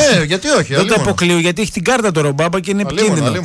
Ναι, γιατί όχι. Δεν το αποκλείω, γιατί έχει την κάρτα τώρα ο Μπάμπα και είναι επικίνδυνο.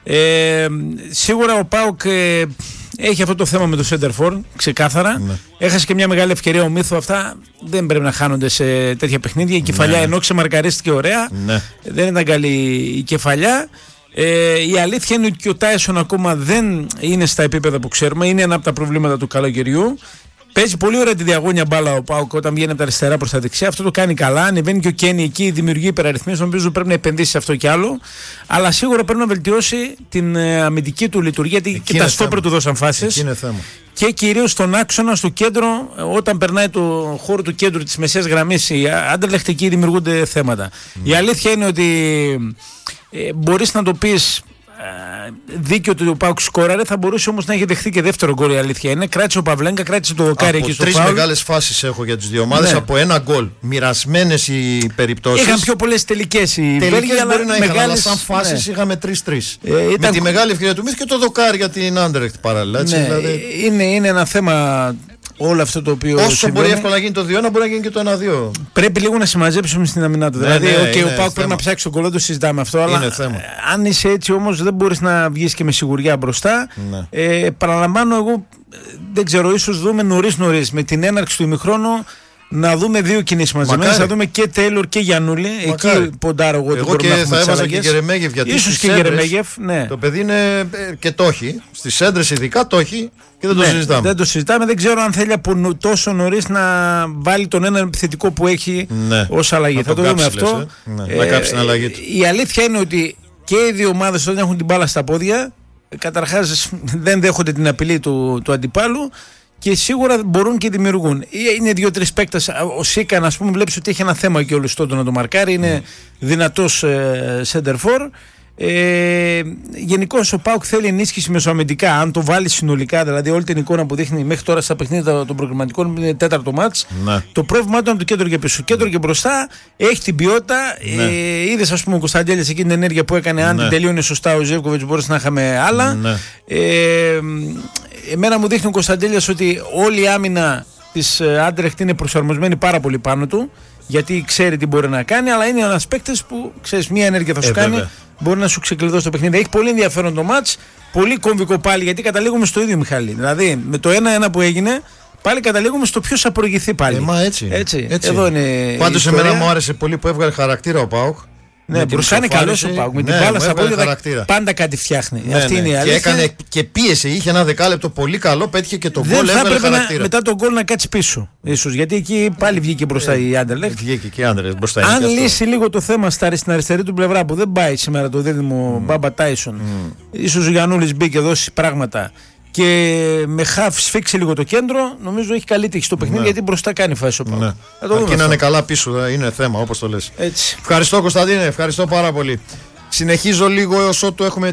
Σίγουρα ο ΠΑΟΚ έχει αυτό το θέμα με το Σέντερφορ, ξεκάθαρα. Ναι. Έχασε και μια μεγάλη ευκαιρία ο Μίθο. Αυτά δεν πρέπει να χάνονται σε τέτοια παιχνίδια. Η κεφαλιά, ενώ ξεμαρκαρίστηκε ωραία, δεν ήταν καλή η κεφαλιά. Η αλήθεια είναι ότι και ο Τάισον ακόμα δεν είναι στα επίπεδα που ξέρουμε. Είναι ένα από τα προβλήματα του καλοκαιριού. Παίζει πολύ ωραία τη διαγώνια μπάλα ο ΠΑΟΚ όταν βγαίνει από τα αριστερά προς τα δεξιά. Αυτό το κάνει καλά. Ανεβαίνει και ο Κένι εκεί, δημιουργεί υπεραριθμίες. Νομίζω πρέπει να επενδύσει σε αυτό κι άλλο. Αλλά σίγουρα πρέπει να βελτιώσει την αμυντική του λειτουργία. Γιατί και τα στόπερ του δώσαν φάσεις. Και κυρίως στον άξονα, στο κέντρο, όταν περνάει το χώρο του κέντρου της μεσαίας γραμμής, οι Άντερλεχτ εκεί δημιουργούνται θέματα. Η αλήθεια είναι ότι μπορείς να το πεις. Δίκαιο ότι ο ΠΑΟΚ σκόραρε, θα μπορούσε όμως να έχει δεχθεί και δεύτερο γκολ. Η αλήθεια είναι. Κράτησε ο Παυλένκα, κράτησε το δοκάρι εκεί στο φάουλ. Τρεις μεγάλες φάσεις έχω για τις δύο ομάδες, από ένα γκολ. Μοιρασμένες οι περιπτώσεις. Είχαν πιο πολλές τελικές οι Βέλγοι, μπορεί να είχαν, αλλά σαν φάσεις είχαμε 3-3. Με τη μεγάλη ευκαιρία του Μίθ και το δοκάρι για την Άντερλεχτ παράλληλα. Δηλαδή... είναι ένα θέμα. Όλο αυτό το οποίο. Όσο συμβαίνει, μπορεί εύκολα να γίνει το 2-1, μπορεί να γίνει και το 1-2. Πρέπει λίγο να συμμαζέψουμε στην αμυνά του. Δηλαδή, ο ΠΑΟΚ πρέπει να ψάξει τον κολλό, το συζητάμε αυτό. Αλλά αν είσαι έτσι όμως, δεν μπορείς να βγεις και με σιγουριά μπροστά. Παραλαμβάνω, εγώ δεν ξέρω, ίσως δούμε νωρίς με την έναρξη του ημιχρόνου να δούμε δύο κινήσεις μαζεμένες. Θα δούμε και Τέιλορ και Γιαννούλη. Εκεί ποντάρω εγώ. Εγώ και θα έβαζα και Γερεμέγεφ, γιατί ίσως και Γερεμέγεφ. Το παιδί είναι και το έχει. Στις έντρες ειδικά το έχει και δεν το συζητάμε. Δεν το συζητάμε. Δεν ξέρω αν θέλει από τόσο νωρίς να βάλει τον ένα επιθετικό που έχει ως αλλαγή. Θα το δούμε αυτό. Να κάψει την αλλαγή του. Η αλήθεια είναι ότι και οι δύο ομάδες όταν έχουν την μπάλα στα πόδια, καταρχάς δεν δέχονται την απειλή του αντιπάλου. Και σίγουρα μπορούν και δημιουργούν. Είναι 2-3 παίκτες. Ο Σίκαν, ας πούμε, βλέπεις ότι έχει ένα θέμα και ο Λιστόντο να το μαρκάρει. Είναι δυνατός σέντερφορ. Γενικώς ο ΠΑΟΚ θέλει ενίσχυση μεσοαμυντικά. Αν το βάλει συνολικά, δηλαδή όλη την εικόνα που δείχνει μέχρι τώρα στα παιχνίδια των προγραμματικών, είναι τέταρτο μάτς. Το πρόβλημά του είναι το κέντρο και πίσω. Κέντρο και μπροστά έχει την ποιότητα. Είδες, ας πούμε, ο Κωνσταντέλιας εκείνη την ενέργεια που έκανε. Αν την τελείωνε σωστά ο Ζεύκοβιτς, μπορούσε να είχαμε άλλα. Εμένα μου δείχνει ο Κωνσταντέλιας ότι όλη η άμυνα της Άντερλεχτ είναι προσαρμοσμένη πάρα πολύ πάνω του, γιατί ξέρει τι μπορεί να κάνει, αλλά είναι ένας παίκτης που ξέρεις, μία ενέργεια θα σου κάνει, μπορεί να σου ξεκλειδώσει το παιχνίδι. Έχει πολύ ενδιαφέρον το μάτς, πολύ κομβικό πάλι, γιατί καταλήγουμε στο ίδιο, Μιχάλη. Δηλαδή με το 1-1 που έγινε, πάλι καταλήγουμε στο ποιος θα προηγηθεί πάλι. Έτσι. Εδώ είναι. Πάντως εμένα μου άρεσε πολύ που έβγαλε χαρακτήρα ο ΠΑΟΚ. Ναι, μπροστά είναι καλός ο ΠΑΟΚ. Με την μπάλα στα πόδια πάντα κάτι φτιάχνει. Αυτή είναι η αλήθεια. Και έκανε και πίεση. Είχε ένα δεκάλεπτο πολύ καλό, πέτυχε και τον γκολ. Δεν θα έπρεπε μετά τον γκολ να κάτσει πίσω. Ίσως γιατί εκεί πάλι βγήκε μπροστά η Άντερλεχτ. Βγήκε και η Άντερλεχτ μπροστά. Αν λύσει λίγο το θέμα στην αριστερή του πλευρά που δεν πάει σήμερα το δίδυμο Μπάμπα Τάισον, ίσως ο Γιαννούλης μπήκε και δώσει πράγματα. Και με χαφ σφίξει λίγο το κέντρο, νομίζω έχει καλή τύχη στο παιχνίδι, γιατί μπροστά κάνει φάση ο ΠΑΟΚ. Αρκεί να είναι καλά πίσω, είναι θέμα, όπως το λες. Έτσι. Ευχαριστώ, Κωνσταντίνε, ευχαριστώ πάρα πολύ. Συνεχίζω λίγο έως ότου έχουμε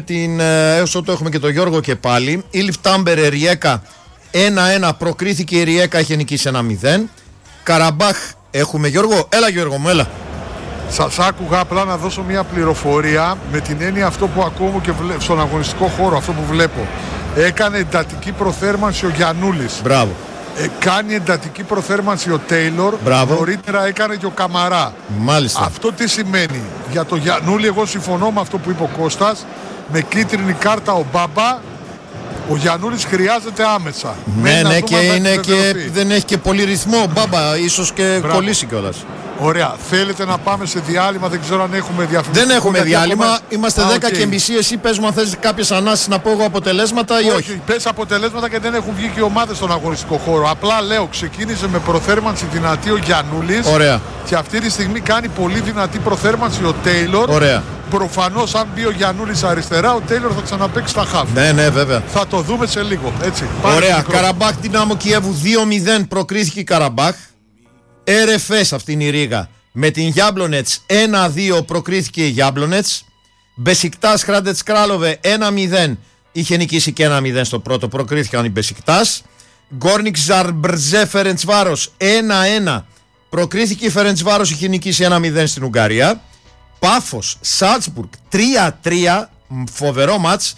και τον Γιώργο και πάλι. Ήλιφ Τάμπερ Ριέκα 1-1, προκρίθηκε η Ριέκα, έχει νικήσει 1-0. Καραμπάχ έχουμε, Γιώργο. Έλα, Γιώργο μου, έλα. Σας άκουγα, απλά να δώσω μια πληροφορία με την έννοια αυτό που ακούω και στον αγωνιστικό χώρο, αυτό που βλέπω. Έκανε εντατική προθέρμανση ο Γιαννούλης. Μπράβο. Κάνει εντατική προθέρμανση ο Τέιλορ. Μπράβο. Νωρίτερα έκανε και ο Καμαρά. Μάλιστα. Αυτό τι σημαίνει? Για το Γιαννούλη, εγώ συμφωνώ με αυτό που είπε ο Κώστας. Με κίτρινη κάρτα ο Μπάμπα, ο Γιαννούλης χρειάζεται άμεσα. Ναι, και δεν έχει και πολύ ρυθμό ο Μπάμπα, ίσως και κολλήσει κιόλας. Ωραία. Θέλετε να πάμε σε διάλειμμα? Δεν ξέρω αν έχουμε διαφημίσει. Δεν έχουμε διάλειμμα. Είμαστε 10 και μισή. Εσύ πες μου αν θες κάποιες ανάσεις να πω εγώ αποτελέσματα ή όχι. Πες αποτελέσματα και δεν έχουν βγει και οι ομάδες στον αγωνιστικό χώρο. Απλά λέω, ξεκίνησε με προθέρμανση δυνατή ο Γιαννούλης. Ωραία. Και αυτή τη στιγμή κάνει πολύ δυνατή προθέρμανση ο Τέιλορ. Ωραία. Προφανώς αν μπει ο Γιαννούλης αριστερά, ο Τέιλορ θα ξαναπαίξει στα χαφ. Ναι, βέβαια. Θα το δούμε σε λίγο. Έτσι. Ωραία. Καραμπάχ Δυνάμο Κιέβου 2-0 προκρίθηκε η Καραμπάχ. RFS αυτή είναι η Ρήγα. Με την Γιάμπλονετς 1-2 προκρίθηκε η Γιάμπλονετς. Μπεσικτάς Χράντετς Κράλοβε 1-0. Είχε νικήσει και 1-0 στο πρώτο. Προκρίθηκαν οι Μπεσικτάς. Γκόρνικ Ζαρμπρζέ Φερεντσβάρος 1-1. Προκρίθηκε η Φερεντσβάρος. Είχε νικήσει 1-0 στην Ουγγαρία. Πάφος Σάλτσμπουργκ 3-3. Φοβερό μάτς.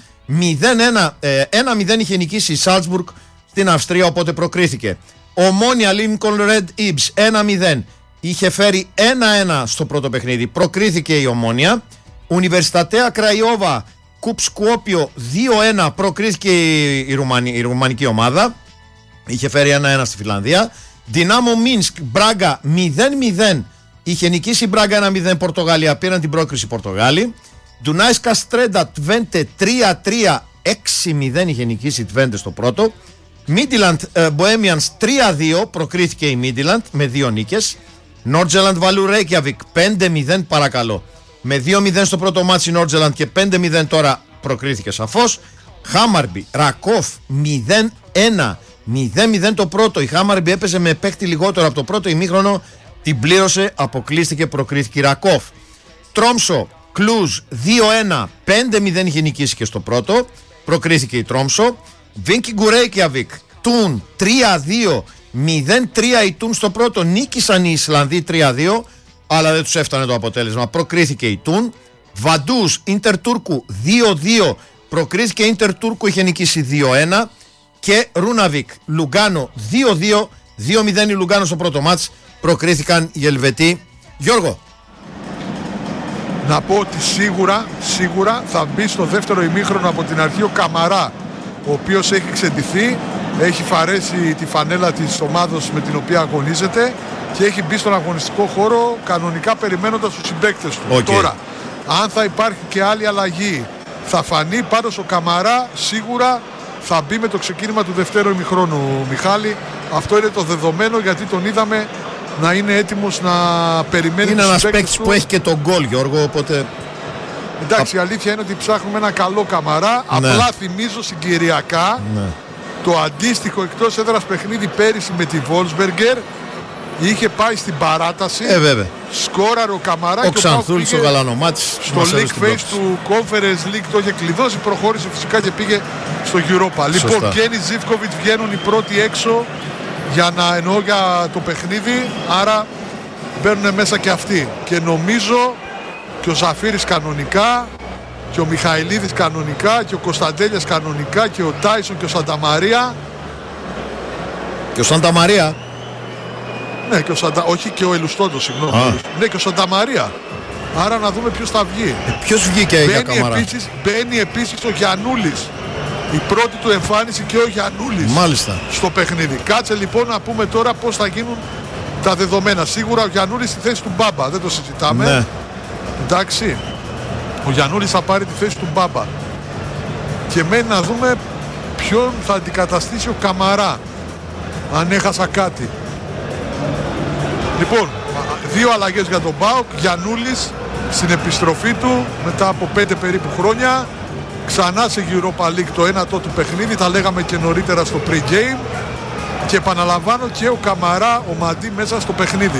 1-0 είχε νικήσει η Σάλτσμπουργκ στην Αυστρία, οπότε προκρίθηκε. Ομόνια Λίνκολν Ρεντ Ιμπς 1-0. είχε φέρει 1-1 στο πρώτο παιχνίδι, προκρίθηκε η Ομόνια. Ουνιβερσιτατέα Κραϊόβα Κουπ Σκουόπιο 2-1, προκρίθηκε η ρουμανική ομάδα, είχε φέρει 1-1 στη Φιλανδία. Δυνάμο Μίνσκ Μπράγκα 0-0, είχε νικήσει η Μπράγκα 1-0 Πορτογαλία, πήραν την πρόκριση Πορτογάλοι. Ντουνάις Καστρέντα Τβέντε 3-3, 6-0 είχε νικήσει η Τβέντε στο πρώτο. Μίντιλαντ Μποέμιανς 3-2, προκρίθηκε η Μίντιλαντ με 2 νίκες. Νόρτζελαντ Βαλού Ρέικιαβικ 5-0 παρακαλώ, με 2-0 στο πρώτο μάτσι Νόρτζελαντ και 5-0 τώρα προκρίθηκε σαφώς. Χάμαρμπι Ρακόφ 0-1, 0-0 το πρώτο. Η Χάμαρμπι έπαιζε με παίκτη λιγότερο από το πρώτο ημίχρονο, την πλήρωσε, αποκλείστηκε, προκρίθηκε η Ρακόφ. Τρόμσο Κλούζ 2-1, 5-0 είχε νικήσει και στο πρώτο, προκρίθηκε η Τρόμσο. Βίνκι Γκουρέικιαβικ Τούν 3-2, 0-3 η Τούν στο πρώτο, νίκησαν οι Ισλανδοί 3-2, αλλά δεν τους έφτανε το αποτέλεσμα, προκρίθηκε η Τούν. Βαντούς Ίντερ Τούρκου 2-2, προκρίθηκε η Ίντερ Τούρκου, είχε νικήσει 2-1. Και Ρούναβικ Λουγκάνο 2-2, 2-0 η Λουγκάνο στο πρώτο μάτς, προκρίθηκαν οι Ελβετοί. Γιώργο. Να πω ότι σίγουρα θα μπει στο δεύτερο ημίχρονο από την αρχή ο Καμαρά, ο οποίος έχει ξεντηθεί, έχει φαρέσει τη φανέλα της ομάδος με την οποία αγωνίζεται και έχει μπει στον αγωνιστικό χώρο κανονικά περιμένοντας τους συμπαίκτες του. Τώρα, αν θα υπάρχει και άλλη αλλαγή θα φανεί, πάντως ο Καμαρά σίγουρα θα μπει με το ξεκίνημα του δευτέρου ημιχρόνου, Μιχάλη. Αυτό είναι το δεδομένο, γιατί τον είδαμε να είναι έτοιμος να περιμένει. Είναι ένας παίκτης που έχει και τον γκολ, Γιώργο, οπότε... Εντάξει, η αλήθεια είναι ότι ψάχνουμε ένα καλό Καμαρά. Ναι. Απλά θυμίζω συγκυριακά το αντίστοιχο εκτός έδρας παιχνίδι πέρυσι με τη Βόλσμπεργκερ. Είχε πάει στην παράταση. Βέβαια. Σκόραρε ο Καμαρά. Ο Ξανθούλης ο Γαλανομάτης στο League Phase του Conference League το είχε κλειδώσει. Προχώρησε φυσικά και πήγε στο Europa. Σωστά. Λοιπόν, Κένι Ζίβκοβιτς βγαίνουν οι πρώτοι έξω για το παιχνίδι. Άρα μπαίνουν μέσα και αυτοί. Και νομίζω και ο Ζαφύρης κανονικά και ο Μιχαηλίδης κανονικά και ο Κωνσταντέλιας κανονικά και ο Τάισον και ο Σανταμαρία. Και ο Σανταμαρία. Ναι, και όχι και ο Ελουστόντος, συγγνώμη. Ναι, και ο Σανταμαρία. Άρα να δούμε ποιος θα βγει. Ποιος βγήκε για Καμαρά. Μπαίνει επίσης ο Γιαννούλης. Η πρώτη του εμφάνιση και ο Γιαννούλης. Μάλιστα. Στο παιχνίδι. Κάτσε λοιπόν να πούμε τώρα πώς θα γίνουν τα δεδομένα. Σίγουρα ο Γιαννούλης στη θέση του Μπάμπα. Δεν το συζητάμε. Ναι. Εντάξει. Ο Γιαννούλης θα πάρει τη θέση του Μπάμπα. Και μένει να δούμε ποιον θα αντικαταστήσει ο Καμαρά. Αν έχασα κάτι. Λοιπόν, 2 αλλαγές για τον ΠΑΟΚ. Γιαννούλης στην επιστροφή του μετά από 5 περίπου χρόνια. Ξανά σε Europa League το ένατο του παιχνίδι. Τα λέγαμε και νωρίτερα στο pre-game. Και επαναλαμβάνω και ο Καμαρά, ο Μαντί μέσα στο παιχνίδι.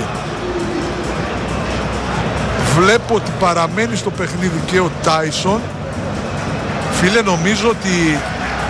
Βλέπω ότι παραμένει στο παιχνίδι και ο Τάισον. Φίλε, νομίζω ότι...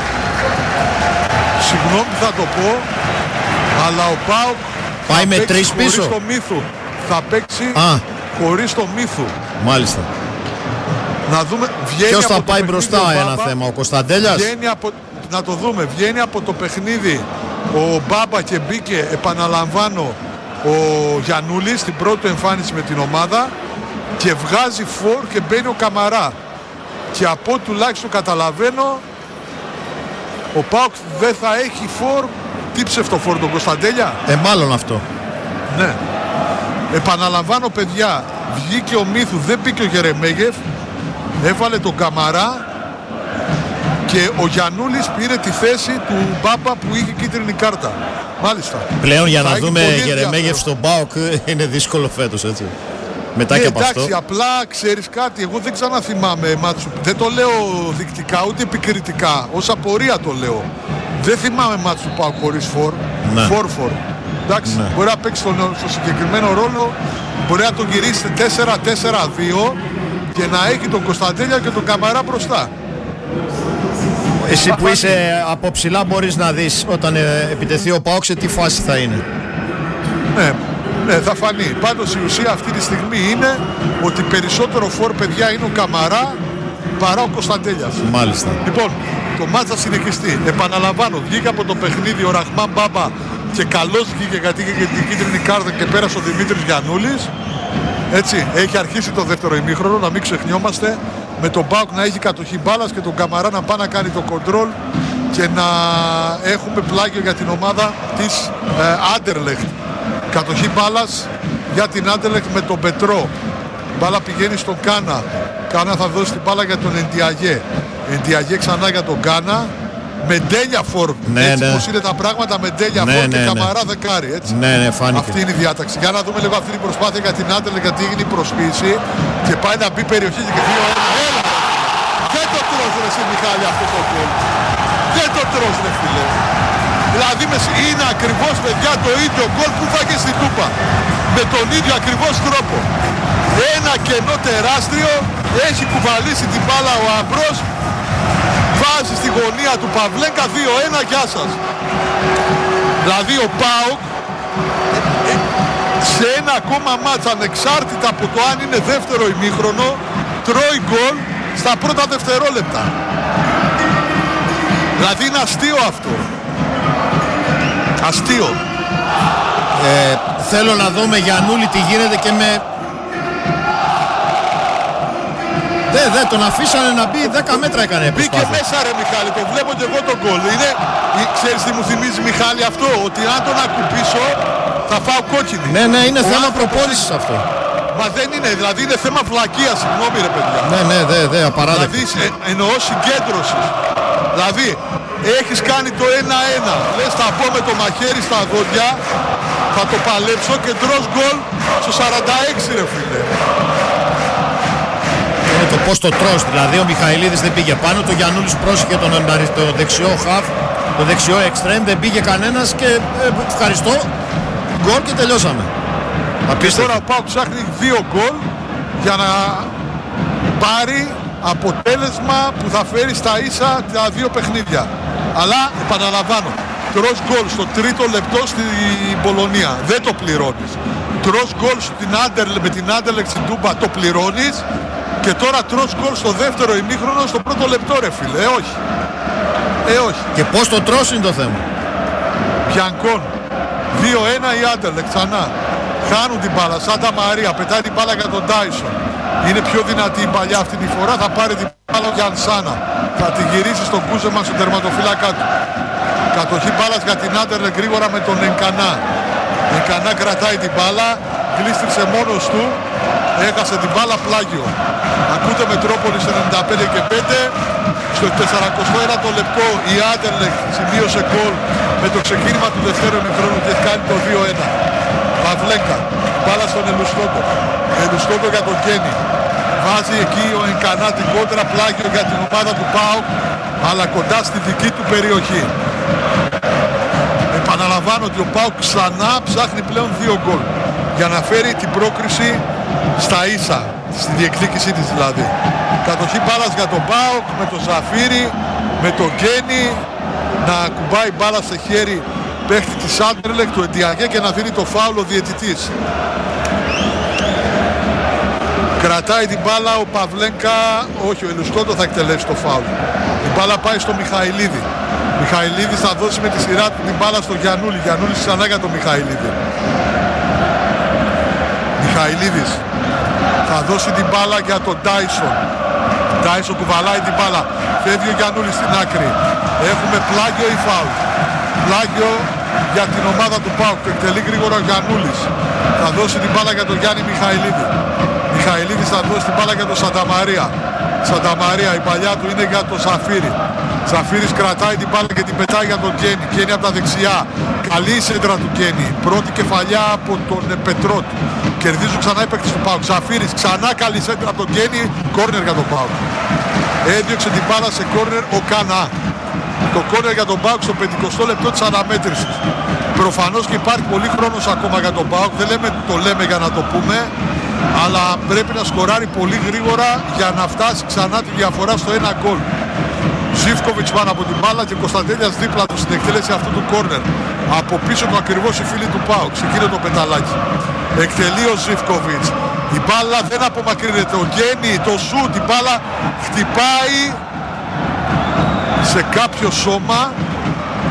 Συγγνώμη θα το πω, αλλά ο ΠΑΟΚ πάει με 3 πίσω. Χωρίς το Μύθου. Θα παίξει χωρίς το Μύθου. Μάλιστα. Να δούμε. Ποιος θα πάει μπροστά, ένα θέμα, ο Κωνσταντέλιας. Να το δούμε. Βγαίνει από το παιχνίδι ο Μπάμπα και μπήκε, επαναλαμβάνω, ο Γιαννούλης στην πρώτη εμφάνιση με την ομάδα και βγάζει φορ και μπαίνει ο Καμαρά. Και από ό,τι τουλάχιστον καταλαβαίνω, ο ΠΑΟΚ δεν θα έχει φορ. Τι ψευτοφόρ τον Κωνσταντέλια. Μάλλον αυτό. Ναι. Επαναλαμβάνω, παιδιά, βγήκε ο Μύθου, δεν μπήκε ο Γερεμέγεφ, έβαλε τον Καμαρά και ο Γιαννούλης πήρε τη θέση του Μπάμπα που είχε κίτρινη κάρτα. Μάλιστα. Πλέον για να δούμε Γερεμέγεφ στον ΠΑΟΚ είναι δύσκολο φέτος, έτσι. Μετά και από αυτό. Εντάξει, απλά ξέρεις κάτι, εγώ δεν ξαναθυμάμαι μάτσου. Δεν το λέω δεικτικά ούτε επικριτικά, ως απορία το λέω. Δεν θυμάμαι μάτσου του ΠΑΟΚ χωρίς φορ. Ναι. Φορ. Εντάξει, ναι. Μπορεί να παίξει στο συγκεκριμένο ρόλο, μπορεί να τον γυρίσει 4-4-2 και να έχει τον Κωνσταντέλια και τον Καμαρά μπροστά. Εσύ που είσαι από ψηλά μπορείς να δεις όταν επιτεθεί ο ΠΑΟΚ σε τι φάση θα είναι. Ναι, θα φανεί. Πάντως η ουσία αυτή τη στιγμή είναι ότι περισσότερο φορ, παιδιά, είναι ο Καμαρά παρά ο Κωνσταντέλιας. Μάλιστα. Λοιπόν, το μάτς θα συνεχιστεί. Επαναλαμβάνω, βγήκε από το παιχνίδι ο Ραχμάν Μπάμπα και καλώς βγήκε γιατί είχε και την κίτρινη κάρτα και πέρασε ο Δημήτρης Γιαννούλης. Έτσι, έχει αρχίσει το δεύτερο ημίχρονο, να μην ξεχνιόμαστε, με τον ΠΑΟΚ να έχει κατοχή μπάλας και τον Καμαρά να πάει να κάνει το κοντρόλ και να έχουμε πλάγιο για την ομάδα της Άντερλεχτ. Κατοχή μπάλας για την Άντερλεχτ με τον Πετρό. Μπάλα πηγαίνει στον Κάνα. Κάνα θα δώσει την μπάλα για τον Εντιαγέ. Εντιαγέ ξανά για τον Κάνα. Με Ντέλια φόρ. Έτσι πως είναι τα πράγματα, με Ντέλια φόρ και Καμαρά δεκάρι. Έτσι. Φάνηκε. Αυτή είναι η διάταξη. Για να δούμε λίγο αυτή την προσπάθεια για την Άντερλεχτ, γιατί έγινε η προσποίηση και πάει να μπει περιοχή και 2-1. Δεν το τρως ρε εσύ Μιχάλη αυτό το γκολ. Δεν το τρως ρε φίλε. Δηλαδή είναι ακριβώς παιδιά το ίδιο γκολ που φάγε στην Τούπα. Με τον ίδιο ακριβώς τρόπο. Ένα κενό τεράστιο, έχει κουβαλήσει την μπάλα ο Αμπρός, βάζει στη γωνία του Παυλέκα 2-1, γεια σας. Δηλαδή ο ΠΑΟΚ σε ένα ακόμα μάτσα, ανεξάρτητα από το αν είναι δεύτερο ημίχρονο, τρώει γκολ στα πρώτα δευτερόλεπτα. Δηλαδή είναι αστείο αυτό. Αστείο. Θέλω να δω με Γιαννούλη τι γίνεται και με... τον αφήσανε να μπει 10 μέτρα έκανε προσπάθεια. Μπήκε μέσα ρε Μιχάλη, το βλέπω και εγώ τον γκολ. Ξέρεις τι μου θυμίζει Μιχάλη αυτό, ότι αν τον ακουπήσω θα φάω κόκκινη. Ναι, είναι θέμα προπόνησης αυτό. Μα δεν είναι, δηλαδή είναι θέμα βλακείας, συγγνώμη ρε παιδιά. Ναι, απαράδεκτο. Δηλαδή εννοώ συγκέντρωσης. Δηλαδή έχεις κάνει το 1-1, λες θα πω με το μαχαίρι στα δόντια, θα το παλέψω και τρως γκολ στο 46 ρε φίλε. Είναι το πώς το τρως, δηλαδή ο Μιχαηλίδης δεν πήγε πάνω, το Γιαννούλης πρόσεχε το δεξιό χαφ, το δεξιό εξτρέμ, δεν πήγε κανένας και ευχαριστώ, γκολ και τελειώσαμε. Και τώρα ο ΠΑΟΚ ψάχνει 2 γκολ για να πάρει αποτέλεσμα που θα φέρει στα ίσα τα 2 παιχνίδια. Αλλά επαναλαμβάνω, τρως γκολ στο τρίτο λεπτό στην Πολωνία, δεν το πληρώνεις. Τρως γκολ με την Άντερλεχτ στην Τούμπα, το πληρώνεις. Και τώρα τρως γκολ στο δεύτερο ημίχρονο στο πρώτο λεπτό ρε φίλε, όχι. Όχι. Και πώς το τρως είναι το θέμα. Πιανκόν, 2-1 η Άντερλεχτ ξανά. Χάνουν την μπάλα, Σάντα Μαρία, πετάει την μπάλα για τον Τάισον. Είναι πιο δυνατή η παλιά αυτή τη φορά, θα πάρει την μπάλα ο Γιανσάνα. Θα τη γυρίσει στον Κούζεμαν στον τερματοφύλακά του. Κατοχή μπάλας για την Άντερλεχτ γρήγορα με τον Ενκανά. Ενκανά κρατάει την μπάλα, γλίστριψε μόνος του. Έχασε την μπάλα, πλάγιο. Ακούτε Μετρόπολη σε 95 και 5. Στο 41ο λεπτό η Άντερλεχτ σημείωσε γκολ με το ξεκίνημα του δεύτερου ημιχρόνου και έχει κάνει το 2-1. Παυλέκα, μπάλα στον Ελουστότο. Ελουστότο για τον Κένι. Βάζει εκεί ο Ενκανά την κόντρα, πλάγιο για την ομάδα του ΠΑΟΚ, αλλά κοντά στη δική του περιοχή. Επαναλαμβάνω ότι ο ΠΑΟΚ ξανά ψάχνει πλέον 2 γκολ για να φέρει την πρόκριση στα ίσα, στη διεκδίκησή της δηλαδή. Κατοχή μπάλας για τον ΠΑΟΚ με τον Ζαφύρι, με τον Γκένι, να κουμπάει μπάλα σε χέρι παίχτη της Άντερλεχτ, του Εντιαγέ, και να δίνει το φάουλο διαιτητής. Κρατάει την μπάλα ο Παυλέκα, όχι ο Ελουστότο θα εκτελέσει το φάουλο. Η μπάλα πάει στο Μιχαηλίδη. Μιχαηλίδης θα δώσει με τη σειρά του την μπάλα στο Γιαννούλη. Γιαννούλης ξανά για τον Μιχαηλίδη. Μιχαηλίδης θα δώσει την μπάλα για τον Τάισον. Τάισον κουβαλάει την μπάλα. Φεύγει ο Γιαννούλης στην άκρη. Έχουμε πλάγιο ή φάουλ. Πλάγιο για την ομάδα του ΠΑΟΚ. Το εκτελεί γρήγορα ο Γιαννούλης. Θα δώσει την μπάλα για τον Γιάννη Μιχαηλίδη. Μιχαηλίδης θα δώσει την μπάλα για τον Σανταμαρία. Σανταμαρία, η παλιά του είναι για τον Ζαφύρι. Ζαφύρης κρατάει την μπάλα και την πετάει για τον Κένι. Κένι από τα δεξιά. Καλή η σέντρα του Κένι. Πρώτη κεφαλιά από τον Πετρότ. Κερδίζουν ξανά οι παίκτες του ΠΑΟΚ. Ζαφύρης ξανά καλή σέντρα από τον Κένι. Κόρνερ για τον ΠΑΟΚ. Έδιωξε την μπάλα σε κόρνερ ο Κανά. Το κόρνερ για τον ΠΑΟΚ στο 50 λεπτό της αναμέτρησης. Προφανώς και υπάρχει πολύ χρόνος ακόμα για τον ΠΑΟΚ. Δεν το λέμε για να το πούμε. Αλλά πρέπει να σκοράρει πολύ γρήγορα για να φτάσει ξανά τη διαφορά στο 1 γκολ. Ζίβκοβιτς πάνω από την μπάλα και Κωνσταντέλιας δίπλα του στην εκτέλεση αυτού του κόρνερ. Από πίσω του ακριβώς οι φίλοι του ΠΑΟΚ. Σε εκείνο το πεταλάκι. Εκτελεί ο Ζίβκοβιτς. Η μπάλα δεν απομακρύνεται. Ο Γκένι, το σουτ, η μπάλα χτυπάει σε κάποιο σώμα.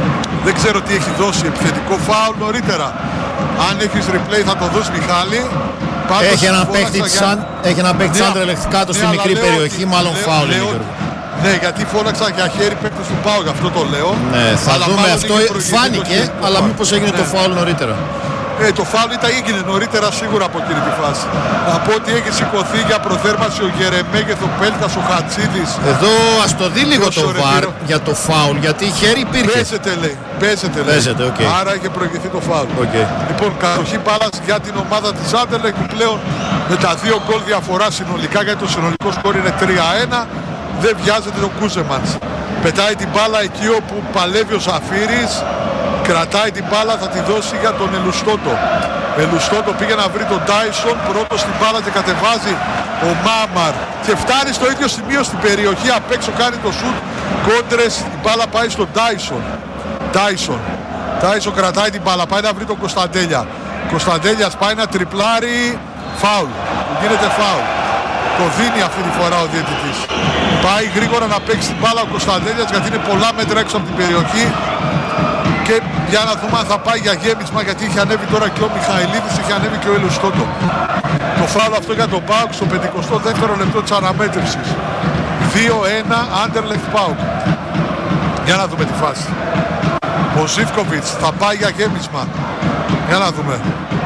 Δεν ξέρω τι έχει δώσει, επιθετικό φάουλ νωρίτερα. Αν έχεις replay θα το δώσει Μιχάλη. Έχει ένα παίκτη σαν τρελεκτικά του στη μικρή περιοχή, μάλλον φάουλ. Ναι, γιατί φώναξα για χέρι παίκτες του ΠΑΟΚ, αυτό το λέω. Ναι, θα δούμε αυτό. Φάνηκε, αλλά μήπως έγινε το φάουλ νωρίτερα. Το φάουλ έγινε νωρίτερα σίγουρα από εκείνη τη φάση. Να πω ότι έχει σηκωθεί για προθέρμανση ο Γερεμέγεθ, ο Πέλκας, ο Χατσίδης. Εδώ ας το δει λίγο το VAR για το φάουλ, γιατί χέρι υπήρχε. Παίζεται λέει. Okay. Άρα είχε προηγηθεί το φάουλ. Okay. Λοιπόν, κατοχή μπάλας για την ομάδα της Άντερλεχτ που πλέον με τα 2 γκολ διαφορά συνολικά, γιατί το συνολικό σκορ είναι 3-1. Δεν βιάζεται το Κούσεμανς. Πετάει την μπάλα εκεί όπου παλεύει ο Ζαφύρης. Κρατάει την μπάλα, θα τη δώσει για τον Ελουστότο. Ελουστότο πήγε να βρει τον Τάισον, πρώτος στην μπάλα και κατεβάζει ο Μάμαρ. Και φτάνει στο ίδιο σημείο στην περιοχή, απ' έξω κάνει το σουτ. Κόντρες, η μπάλα πάει στον Τάισον. Τάισον κρατάει την μπάλα, πάει να βρει τον Κωνσταντέλια. Κωνσταντέλιας πάει να τριπλάρει, φάουλ. Γίνεται φάουλ. Το δίνει αυτή τη φορά ο διαιτητής. Πάει γρήγορα να παίξει την μπάλα ο Κωνσταντέλιας, γιατί είναι πολλά μέτρα έξω από την περιοχή. Και για να δούμε αν θα πάει για γέμισμα, γιατί είχε ανέβει τώρα και ο Μιχαηλίδης, είχε ανέβει και ο Ελουστότο. Το φάουλ αυτό για τον ΠΑΟΚ στο 52ο λεπτό της αναμέτρησης. 2-1 Άντερλεχτ ΠΑΟΚ. Για να δούμε τη φάση. Ο Ζίβκοβιτς θα πάει για γέμισμα. Για να δούμε.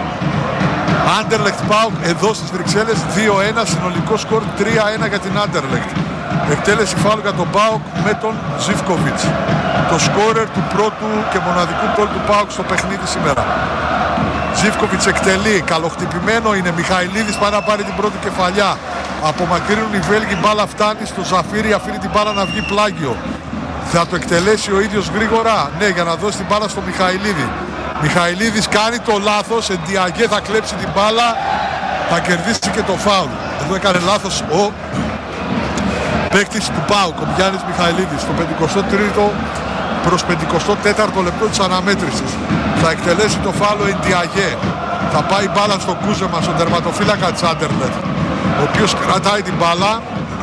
Άντερλεχτ ΠΑΟΚ εδώ στις Βρυξέλλες 2-1, συνολικό σκορ 3-1 για την Άντερλεχτ. Εκτέλεση φάουλ για τον ΠΑΟΚ με τον Ζίβκοβιτς. Το σκόρερ του πρώτου και μοναδικού γκολ του ΠΑΟΚ στο παιχνίδι σήμερα. Ζίβκοβιτς εκτελεί, καλοχτυπημένο είναι. Μιχαηλίδης πάει να πάρει την πρώτη κεφαλιά. Απομακρύνουν οι Βέλγοι, μπάλα φτάνει στο Ζαφύρι, αφήνει την μπάλα να βγει πλάγιο. Θα το εκτελέσει ο ίδιος γρήγορα, ναι, για να δώσει την μπάλα στο Μιχαηλίδη. Μιχαηλίδης κάνει το λάθος, Εντιαγκέ θα κλέψει την μπάλα, θα κερδίσει και το φάουλ. Εδώ έκανε λάθος ο παίκτης του ΠΑΟΚ, ο Γιάννης Μιχαηλίδης, στο 53ο προς 54ο λεπτό της αναμέτρησης. Θα εκτελέσει το φάουλ ο Εντιαγκέ. Θα πάει μπάλα στο Κούζεμα, στον τερματοφύλακα της Άντερλεχτ, ο οποίος κρατάει την μπάλα.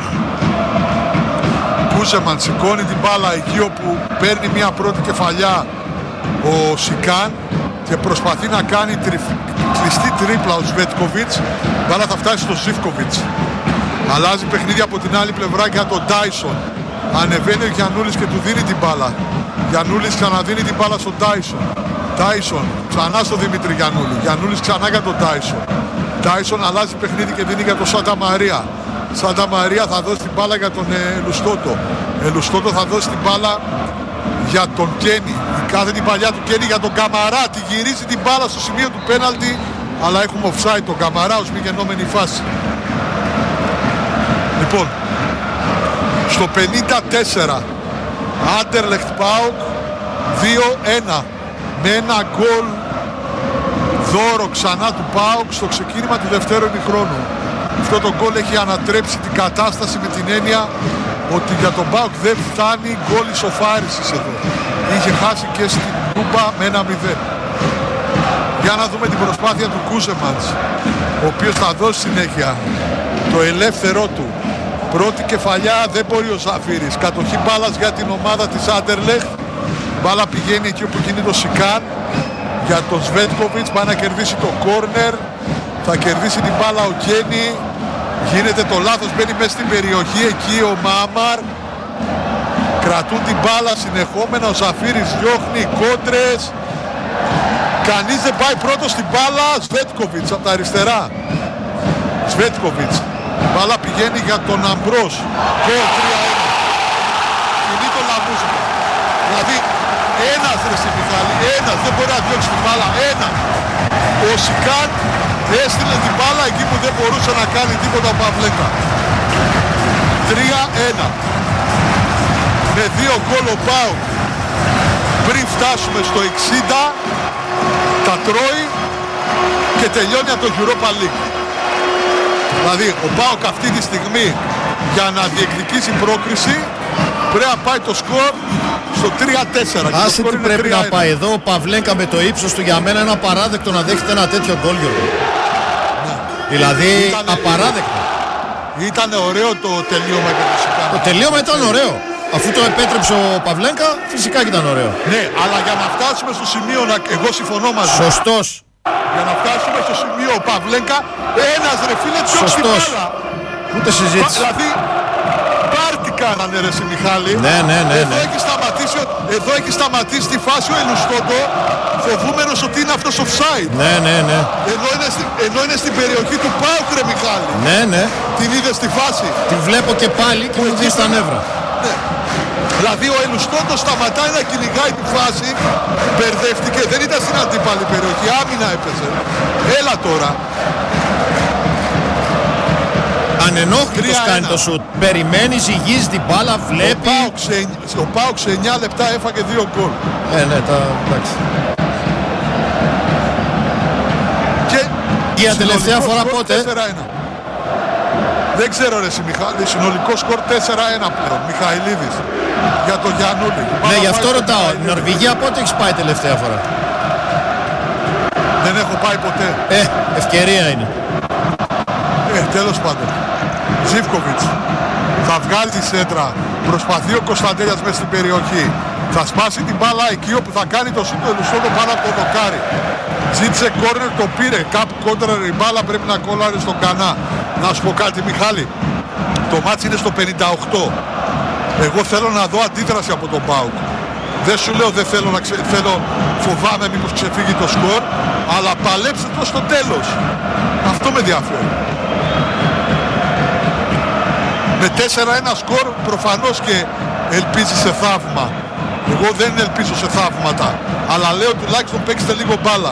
Κούσεμαν σηκώνει την μπάλα εκεί όπου παίρνει μια πρώτη κεφαλιά ο Σικάν και προσπαθεί να κάνει κλειστή τρίπλα ο Σβέτκοβιτς. Μπάλα θα φτάσει στο Ζίβκοβιτς. Αλλάζει παιχνίδι από την άλλη πλευρά για τον Τάισον. Ανεβαίνει ο Γιαννούλης και του δίνει την μπάλα. Γιαννούλης ξαναδίνει την μπάλα στον Τάισον. Τάισον ξανά στο Δημήτρη Γιαννούλη. Γιαννούλης ξανά για τον Τάισον. Τάισον αλλάζει παιχνίδι και δίνει για τον Σάντα Μαρία. Σάντα Μαρία θα δώσει την μπάλα για τον Ελουστότο. Ελουστότο θα δώσει την μπάλα για τον Κένι. Κάθε την παλιά του Κένι για τον Καμαρά. Τη γυρίζει την μπάλα στο σημείο του πέναλτι. Αλλά έχουμε offside τον Καμαρά ως μη γεννόμενη φάση. Λοιπόν, στο 54 Άντερλεχτ ΠΑΟΚ 2-1 με ένα γκολ δώρο ξανά του ΠΑΟΚ στο ξεκίνημα του δευτέρου ημιχρόνου. Αυτό το γκολ έχει ανατρέψει την κατάσταση με την έννοια ότι για τον ΠΑΟΚ δεν φτάνει γκολ ισοφάρισης εδώ. Είχε χάσει και στην Τούμπα με 1-0. Για να δούμε την προσπάθεια του Κούσεμανς, ο οποίος θα δώσει συνέχεια το ελεύθερό του. Πρώτη κεφαλιά, δεν μπορεί ο Ζαφύρης. Κατοχή μπάλας για την ομάδα της Άντερλεχτ. Μπάλα πηγαίνει εκεί όπου κινεί το Σικάν για τον Σβέτκοβιτς. Πάει να κερδίσει το κόρνερ. Θα κερδίσει την μπάλα ο Κένι. Γίνεται το λάθος, μπαίνει μέσα στην περιοχή. Εκεί ο Μάμαρ. Κρατούν την μπάλα συνεχόμενα. Ο Ζαφύρης διώχνει κόντρες. Κανείς δεν πάει πρώτος στην μπάλα. Σβέτκοβιτς από τα αριστερά. Σβέτκοβιτς. Η μπάλα πηγαίνει για τον Αμπρός. Γκολ 3-1. Κινεί το λαμούσικα. Δηλαδή ένας ρε στη Μιχάλη. Ένας δεν μπορεί να διώξει την μπάλα. Ένα. Ο Σικάν έστειλε την μπάλα εκεί που δεν μπορούσε να κάνει τίποτα ο Παυλέκα. 3-1. Με 2 γκολ ο ΠΑΟΚ πριν φτάσουμε στο 60 τα τρώει και τελειώνει από το Europa League. Δηλαδή ο ΠΑΟΚ αυτή τη στιγμή για να διεκδικήσει πρόκριση πρέπει να πάει το σκορ στο 3-4. Άσε τι πρέπει να πάει εδώ. Ο Παυλέκα με το ύψος του για μένα είναι απαράδεκτο να δέχεται ένα τέτοιο γκολ, Γιώργο. Ναι. Δηλαδή απαράδεκτο. Ήταν ωραίο το τελείωμα για το Σικάν. Το τελείωμα ήταν ωραίο. Αφού το επέτρεψε ο Παυλένκα, φυσικά και ήταν ωραίο. Ναι, αλλά για να φτάσουμε στο σημείο εγώ συμφωνώ μαζί. Σωστός. Για να φτάσουμε στο σημείο ο Παυλένκα, ένας ρε φίλε τσόξει την μπάλα. Ούτε συζήτηση. Δηλαδή, πάρτι κάνανε ρε Μιχάλη. Ναι. Εδώ έχει σταματήσει τη φάση ο Ελουστόντο, φοβούμενος ότι είναι αυτός offside. Ναι. Ενώ είναι στην περιοχή του ΠΑΟΚ ρε Μιχάλη. Ναι. Την είδες στη φάση. Τη βλέπω και πάλι και μου δει στα νεύρα. Ναι. Δηλαδή ο Ελουστόντο σταματάει να κυνηγάει τη φάση, μπερδεύτηκε, δεν ήταν στην αντίπαλη περιοχή, άμυνα έπαιζε. Έλα τώρα. Ανενόχλητος κάνει το σουτ. Περιμένει, ζυγίζει την μπάλα, βλέπει. Ο ΠΑΟΚ σε 9 λεπτά έφαγε 2 γκολ. Ναι, εντάξει. Και για τελευταία φορά πότε? 4-1. Δεν ξέρω ρε Μιχάλη, συνολικό σκορ 4-1 πλέον. Μιχαηλίδης για τον Γιαννούλη. Ναι, γι' αυτό ρωτάω. Η Νορβηγία πότε έχεις πάει τελευταία φορά? Δεν έχω πάει ποτέ. Ευκαιρία είναι. Τέλος πάντων. Ζίβκοβιτς θα βγάλει τη σέντρα. Προσπαθεί ο Κωνσταντέλιας μέσα στην περιοχή. Θα σπάσει την μπάλα εκεί όπου θα κάνει το σούτο Ελουσόδο πάνω από το δοκάρι. Ζήτησε κόρνερ, το πήρε. Κάπου κόντρα η μπάλα πρέπει να κόλλαρει στον Κανά. Να σου πω κάτι Μιχάλη. Το μάτς είναι στο 58. Εγώ θέλω να δω αντίδραση από τον ΠΑΟΚ. Δεν σου λέω δεν θέλω να θέλω, φοβάμαι μήπως ξεφύγει το σκορ. Αλλά παλέψτε το στο τέλος. Αυτό με ενδιαφέρει. Με 4-1 σκορ προφανώς και ελπίζει σε θαύμα. Εγώ δεν ελπίζω σε θαύματα. Αλλά λέω τουλάχιστον παίξτε λίγο μπάλα.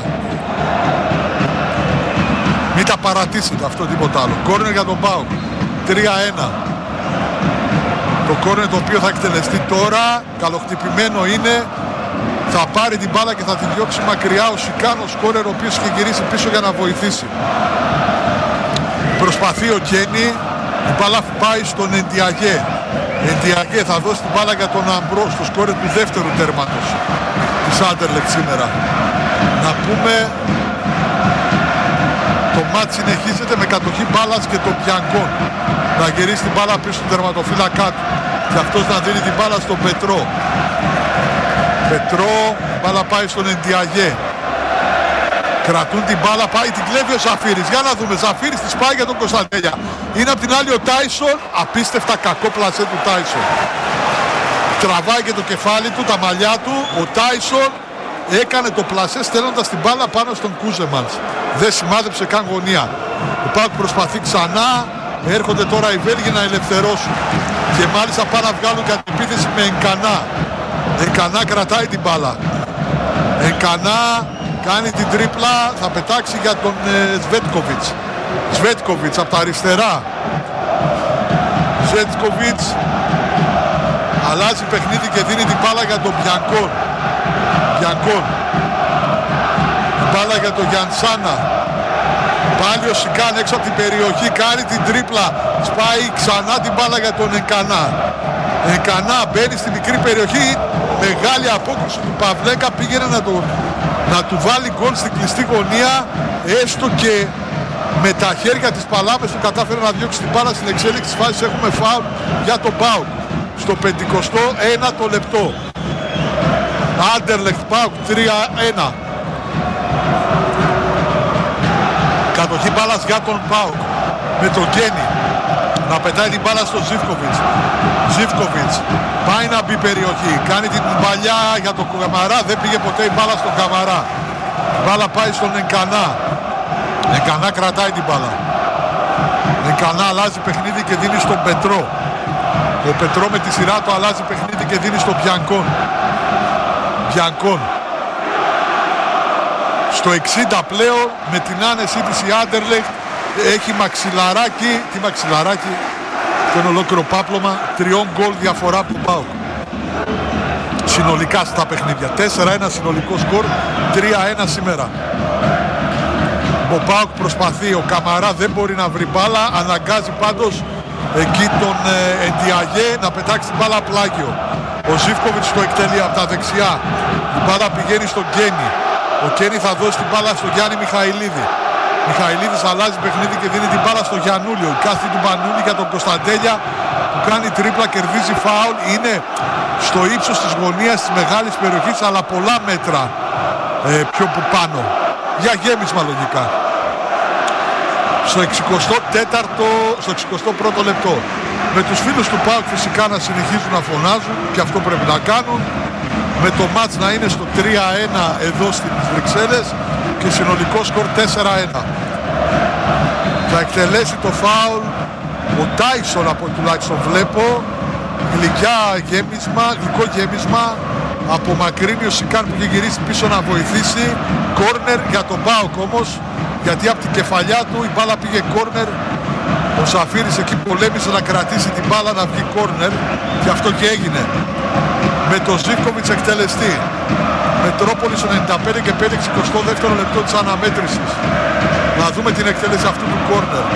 Μην τα παρατήσετε αυτό τίποτα άλλο. Κόρνερ για τον ΠΑΟΚ. 3-1. Το κόρνερ το οποίο θα εκτελεστεί τώρα, καλοχτυπημένο είναι. Θα πάρει την μπάλα και θα την διώξει μακριά ο Σικάνος Κόρνερ, ο οποίος είχε γυρίσει πίσω για να βοηθήσει. Προσπαθεί ο Κένι. Η μπάλα πάει στον Εντιαγέ. Εντιαγέ θα δώσει την μπάλα για τον Αμπρό στο σκόρερ του δεύτερου τέρματος της Άντερλεκτ σήμερα. Να πούμε, το μάτς συνεχίζεται με κατοχή μπάλας και τον Πιανκόν να γυρίσει την μπάλα πίσω στον τερματοφύλακά του και αυτός να δίνει την μπάλα στον Πετρό. Πετρό, η μπάλα πάει στον Εντιαγέ. Κρατούν την μπάλα, πάει, την κλέβει ο Ζαφύρης. Για να δούμε, Ζαφύρης τη πάει για τον Κωνσταντέλια. Είναι απ' την άλλη ο Τάισον, απίστευτα κακό πλασέ του Τάισον. Τραβάει και το κεφάλι του, τα μαλλιά του. Ο Τάισον έκανε το πλασέ στέλνοντας την μπάλα πάνω στον Κούζεμανς. Δεν σημάδεψε καν γωνία. Ο ΠΑΟΚ προσπαθεί ξανά. Έρχονται τώρα οι Βέλγοι να ελευθερώσουν. Και μάλιστα πάνε να βγάλουν κατ' επίθεση με Ενκανά. Ενκανά κρατάει την μπάλα. Ενκανά κάνει την τρίπλα, θα πετάξει για τον Σβέτκοβιτς. Σβέτκοβιτς από τα αριστερά. Σβέτκοβιτς αλλάζει παιχνίδι και δίνει την μπάλα για τον Μπιανκόν. Μπιανκόν. Την μπάλα για τον Γιανσάνα. Πάλι ο Σικάν έξω από την περιοχή, κάνει την τρίπλα. Σπάει ξανά την μπάλα για τον Ενκανά. Ενκανά μπαίνει στη μικρή περιοχή. Μεγάλη απόκριση του Παυλέκα, πήγαινε να του βάλει γκολ στην κλειστή γωνία, έστω και με τα χέρια της παλάμες του κατάφερε να διώξει την μπάλα στην εξέλιξη της φάσης. Έχουμε φάουλ για τον ΠΑΟΚ στο 51ο λεπτό. Άντερλεχτ ΠΑΟΚ 3-1. Κατοχή μπάλας για τον ΠΑΟΚ με τον Γκένι να πετάει την μπάλα στο Ζίβκοβιτς. Ζίβκοβιτς πάει να μπει περιοχή, κάνει την παλιά για τον Καμαρά, δεν πήγε ποτέ η μπάλα στον Καμαρά. Η μπάλα πάει στον Ενκανά. Ενκανά κρατάει την μπάλα. Ενκανά αλλάζει παιχνίδι και δίνει στον Πετρό. Ο Πετρό με τη σειρά του αλλάζει παιχνίδι και δίνει στον Μπιανκόν. Μπιανκόν. Στο 60 πλέον με την άνεσή της η Άντερλεχτ έχει μαξιλαράκι, τι μαξιλαράκι, το είναι ολόκληρο πάπλωμα, 3 γκολ διαφορά από τον ΠΑΟΚ. Συνολικά στα παιχνίδια, 4-1 συνολικό σκορ, 3-1 σήμερα. Ο ΠΑΟΚ προσπαθεί, ο Καμαρά δεν μπορεί να βρει μπάλα, αναγκάζει πάντως εκεί τον Εντιαγέ να πετάξει την μπάλα πλάγιο. Ο Ζίβκοβιτς το εκτελεί από τα δεξιά, η μπάλα πηγαίνει στον Γκένι. Ο Γκένι θα δώσει την μπάλα στον Γιάννη Μιχαηλίδη. Μιχαηλίδης αλλάζει παιχνίδι και δίνει την μπάλα στο Γιαννούλιο. Η κάθη του Μανούλη για τον Κωνσταντέλια που κάνει τρίπλα, κερδίζει φάουλ, είναι στο ύψος της γωνίας της μεγάλης περιοχής, αλλά πολλά μέτρα πιο που πάνω, για γέμισμα λογικά. Στο 61ο λεπτό. Με τους φίλους του ΠΑΟΚ φυσικά να συνεχίζουν να φωνάζουν, και αυτό πρέπει να κάνουν, με το μάτς να είναι στο 3-1 εδώ στις Βρυξέλλες και συνολικό σκορ 4-1. Θα εκτελέσει το φάουλ ο Τάισον, από τουλάχιστον βλέπω, γλυκό γέμισμα, απομακρύνει ο Σικάν που είχε γυρίσει πίσω να βοηθήσει. Κόρνερ για τον ΠΑΟΚ όμως, γιατί από την κεφαλιά του η μπάλα πήγε κόρνερ. Ο Σαφίρης εκεί πολέμησε να κρατήσει την μπάλα να βγει κόρνερ, και αυτό και έγινε. Με το Ζίβκοβιτς εκτελεστή. Μετρόπολης 95 και 5, 62ο λεπτό της αναμέτρησης. Να δούμε την εκτέλεση αυτού του κόρνερ.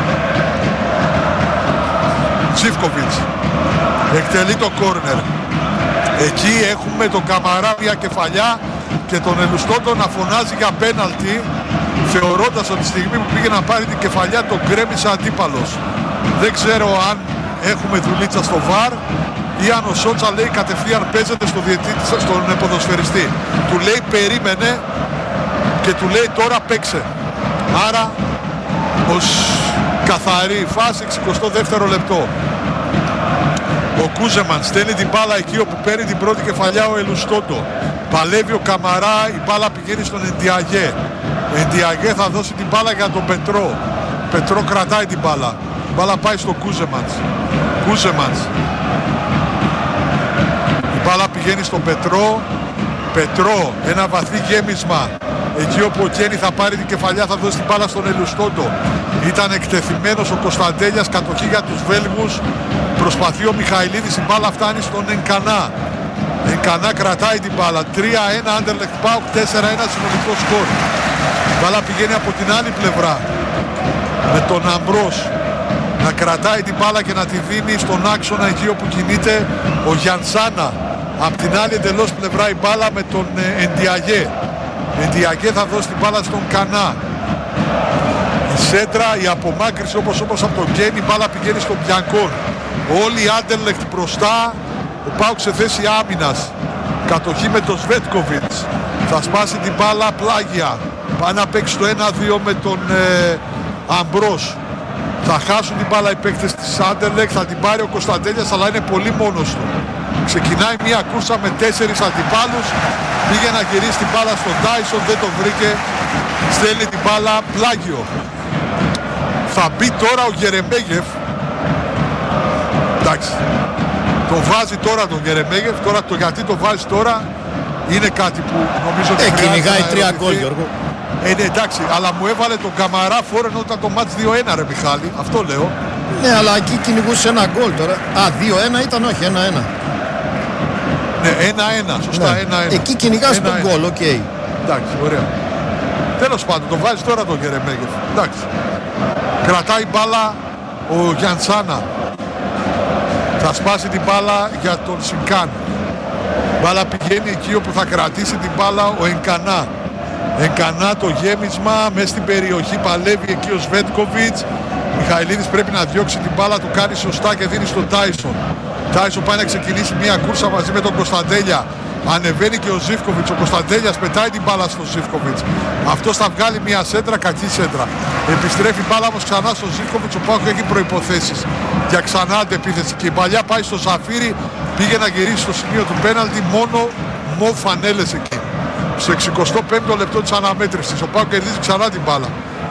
Ζίβκοβιτς εκτελεί το κόρνερ. Εκεί έχουμε τον Καμαρά μια κεφαλιά και τον Ελουστόντο να φωνάζει για πέναλτι, θεωρώντας ότι τη στιγμή που πήγε να πάρει την κεφαλιά τον γκρέμισε αντίπαλος. Δεν ξέρω αν έχουμε δουλίτσα στο VAR ή αν ο Σότσα λέει κατευθείαν παίζεται στον ποδοσφαιριστή. Του λέει περίμενε και του λέει τώρα παίξε. Άρα ως καθαρή φάση, 62ο λεπτό. Ο Κούζεμαν στέλνει την μπάλα εκεί όπου παίρνει την πρώτη κεφαλιά ο Ελουστόντο. Παλεύει ο Καμαρά, η μπάλα πηγαίνει στον Εντιαγέ. Ο Εντιαγέ θα δώσει την μπάλα για τον Πετρό. Πετρό κρατάει την μπάλα. Η μπάλα πάει στο Κούζεμανς. Η μπάλα πηγαίνει στον Πετρό. Πετρό, ένα βαθύ γέμισμα. Εκεί όπου ο Κένι θα πάρει την κεφαλιά θα δώσει την μπάλα στον Ελουστόντο. Ήταν εκτεθειμένος ο Κωνσταντέλιας, κατοχή για τους Βέλγους. Προσπαθεί ο Μιχαηλίδης, η μπάλα φτάνει στον Ενκανά. Ενκανά κρατάει την μπάλα. 3-1 Anderlecht PAOK, 4-1 συνολικό σκορ. Η μπάλα πηγαίνει από την άλλη πλευρά. Με τον Αμπρός να κρατάει την μπάλα και να τη δίνει στον άξονα εκεί όπου κινείται ο Γιανσάνα. Απ' την άλλη εντελώς πλευρά η μπάλα με τον Εντιαγέ. Εντιαγέ θα δώσει την μπάλα στον Κανά. Η σέντρα, η απομάκρυση όπως από τον Γκέν, η μπάλα πηγαίνει στον Μπιανκόν. Όλοι οι Anderlecht μπροστά, ο ΠΑΟΚ σε θέση άμυνας. Κατοχή με τον Σβέτκοβιτς. Θα σπάσει την μπάλα πλάγια. Πάει να παίξει το 1-2 με τον Αμπρός. Θα χάσουν την μπάλα οι παίκτες της Anderlecht, θα την πάρει ο Κωνσταντέλιας, αλλά είναι πολύ μόνος του. Ξεκινάει μια κούρσα με 4 αντιπάλους. Πήγε να γυρίσει την μπάλα στον Τάισον, δεν το βρήκε. Στέλνει την μπάλα πλάγιο. Θα μπει τώρα ο Γερεμέγεφ. Εντάξει. Το βάζει τώρα τον Γερεμέγεφ. Τώρα το γιατί το βάζει τώρα είναι κάτι που νομίζω ότι κυνηγάει 3 γκολ, Γιώργο. Ναι, εντάξει, αλλά μου έβαλε τον Καμαρά φόρεν όταν το μάτς 2-1 ρε Μιχάλη. Αυτό λέω. Ναι, αλλά εκεί κυνηγούσε ένα γκολ τώρα. Α, 2-1 ήταν, όχι, 1-1. Ναι, 1-1, σωστά, ναι. 1-1. Εκεί κυνηγάς τον γκολ, οκ. Εντάξει, ωραία. Τέλος πάντων, το βάζει τώρα τον Γερεμέγεφ. Εντάξει. Κρατάει μπάλα ο Γιανσάνα. Θα σπάσει την μπάλα για τον Σικάν. Μπάλα πηγαίνει εκεί όπου θα κρατήσει την μπάλα ο Ενκανά. Ενκανά το γέμισμα μέσα στην περιοχή, παλεύει εκεί ο Σβέτκοβιτς. Μιχαηλίδης πρέπει να διώξει την μπάλα, το κάνει σωστά και δίνει στον Τάισον. Τάισον πάει να ξεκινήσει μια κούρσα μαζί με τον Κωνσταντέλια. Ανεβαίνει και ο Ζίβκοβιτς, ο Κωνσταντέλιας πετάει την μπάλα στον Ζίβκοβιτς. Αυτός θα βγάλει μια σέντρα, κακή σέντρα. Επιστρέφει μπάλα όμως ξανά στον Ζίβκοβιτς, ο ΠΑΟΚ έχει προϋποθέσεις για ξανά αντεπίθεση. Και η παλιά πάει στο Ζαφύρι, πήγε να γυρίσει στο σημείο του πέναλτι, μόνο μοβ φανέλες εκεί. Στο 65ο λεπτό της αναμέτρησης ο ΠΑΟΚ κερδίζει ξανά την μπάλα.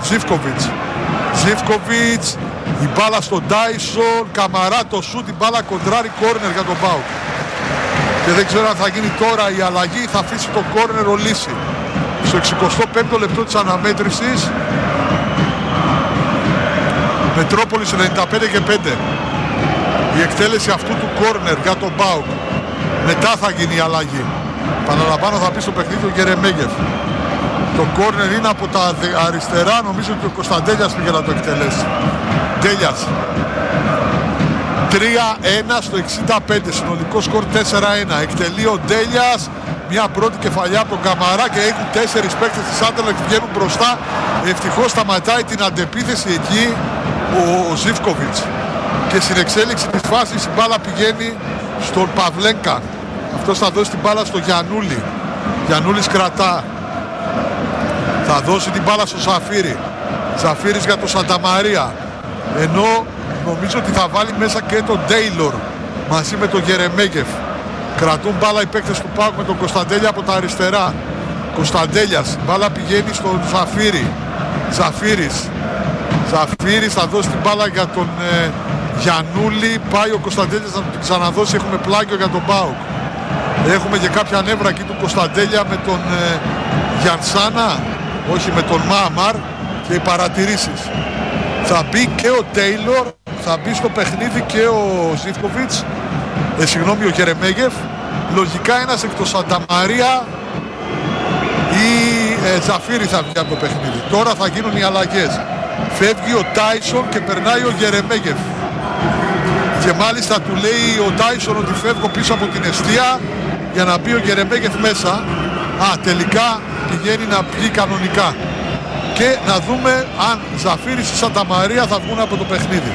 Ζίβκοβιτς, η μπάλα στον Τάισον, Καμαρά το σουτ, την μπάλα κοντράρει, κόρνερ για τον ΠΑΟΚ. Και δεν ξέρω αν θα γίνει τώρα η αλλαγή, θα αφήσει το κόρνερ ο Λύση. Στο 65ο λεπτό της αναμέτρησης, Μετρόπολης 95 και 5. Η εκτέλεση αυτού του κόρνερ για τον ΠΑΟΚ. Μετά θα γίνει η αλλαγή. Παναλαμβάνω, θα πει στο παιχνίδι ο Γερεμέγεφ. Το κόρνερ είναι από τα αριστερά, νομίζω ότι ο Κωνσταντέλιας πήγε να το εκτελέσει. Τέλιας. 3-1 στο 65, συνολικό σκορ 4-1. Εκτελεί ο Ντέλιας, μια πρώτη κεφαλιά από τον Καμαρά και έχουν 4 παίκτες της Anderlecht, βγαίνουν μπροστά. Ευτυχώς σταματάει την αντεπίθεση εκεί ο Ζίβκοβιτς. και στην εξέλιξη της φάσης η μπάλα πηγαίνει στον Παυλέγκα. Αυτός θα δώσει την μπάλα στο Γιαννούλη. Γιαννούλης κρατά. Θα δώσει την μπάλα στο Ζαφύρι. Ζαφύρης για το Σανταμαρία. Ενώ νομίζω ότι θα βάλει μέσα και τον Τέιλορ μαζί με τον Γερεμέγεφ. Κρατούν μπάλα οι παίκτες του ΠΑΟΚ με τον Κωνσταντέλια από τα αριστερά. Κωνσταντέλιας, μπάλα πηγαίνει στον Ζαφύρι. Ζαφύρης θα δώσει την μπάλα για τον Γιαννούλη. Πάει ο Κωνσταντέλιας να την ξαναδώσει. Έχουμε πλάγιο για τον ΠΑΟΚ. Έχουμε και κάποια νεύρα εκεί του Κωνσταντέλια με τον Γιανσάνα, όχι με τον Μάμαρ, και οι παρατηρήσεις. Θα μπει και ο Τέιλορ, θα μπει στο παιχνίδι και ο Ζίβκοβιτς, ο Γερεμέγεφ. Λογικά ένας εκ το Σανταμαρία ή Ζαφύρι θα βγει από το παιχνίδι. Τώρα θα γίνουν οι αλλαγές. Φεύγει ο Τάισον και περνάει ο Γερεμέγεφ. Και μάλιστα του λέει ο Τάισον ότι φεύγω πίσω από την εστία για να μπει ο Γερεμέγεφ μέσα. Τελικά πηγαίνει να βγει κανονικά. Και να δούμε αν Ζαφύρης ή Σανταμαρία θα βγουν από το παιχνίδι.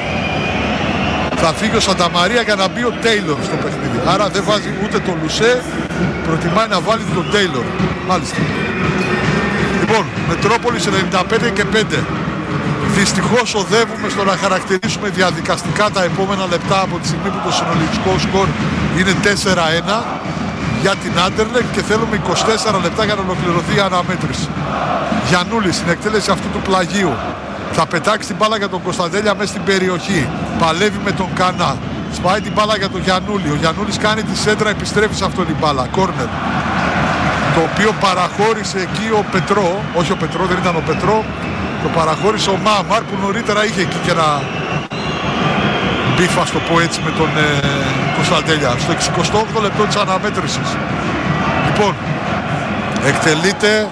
Θα φύγει ο Σανταμαρία για να μπει ο Τέιλορ στο παιχνίδι. Άρα δεν βάζει ούτε τον Λουσέ, προτιμάει να βάλει τον Τέιλορ. Μάλιστα. Λοιπόν, Μετρόπολης 95 και 5. Δυστυχώς οδεύουμε στο να χαρακτηρίσουμε διαδικαστικά τα επόμενα λεπτά από τη στιγμή που το συνολικό σκορ είναι 4-1 για την Άντερλεχτ και θέλουμε 24 λεπτά για να ολοκληρωθεί η αναμέτρηση. Γιαννούλης στην εκτέλεση αυτού του πλαγίου. Θα πετάξει την μπάλα για τον Κωνσταντέλια μέσα στην περιοχή. Παλεύει με τον Κανά. Σπάει την μπάλα για τον Γιαννούλη. Ο Γιαννούλης κάνει τη σέντρα, επιστρέφει σε αυτόν την μπάλα. Κόρνερ. Το οποίο παραχώρησε εκεί ο Πετρό. Όχι ο Πετρό, δεν ήταν ο Πετρό. Το παραχώρησε ο Μάμαρ που νωρίτερα είχε εκεί και ένα μπίφα, στο πω έτσι, με τον Κωνσταντέλια. Στο 68ο λεπτό της αναμέτρησης. Λοιπόν, εκτελείται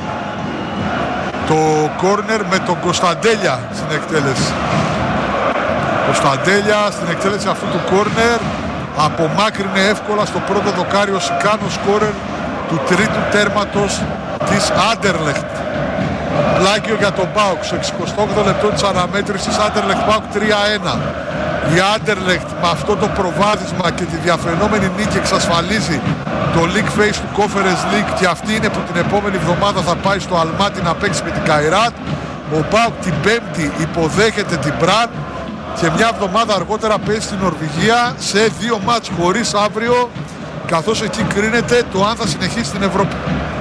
το κόρνερ με τον Κωνσταντέλια στην εκτέλεση. Κωνσταντέλια στην εκτέλεση αυτού του κόρνερ απομάκρυνε εύκολα στο πρώτο δοκάριο Σικάνο, σκόρερ του τρίτου τέρματος της Άντερλεχτ. Πλάγιο για τον ΠΑΟΚ στο 68ο λεπτό της αναμέτρησης. Άντερλεχτ ΠΑΟΚ 3-1. Η Άντερλεχτ με αυτό το προβάδισμα και τη διαφαινόμενη νίκη εξασφαλίζει το League Phase του Conference League και αυτή είναι που την επόμενη εβδομάδα θα πάει στο Αλμάτι να παίξει με την Καϊράτ. Ο ΠΑΟΚ την Πέμπτη υποδέχεται την Μπραν και μια εβδομάδα αργότερα παίζει στην Νορβηγία σε 2 μάτς χωρίς αύριο, καθώς εκεί κρίνεται το αν θα συνεχίσει στην Ευρώπη.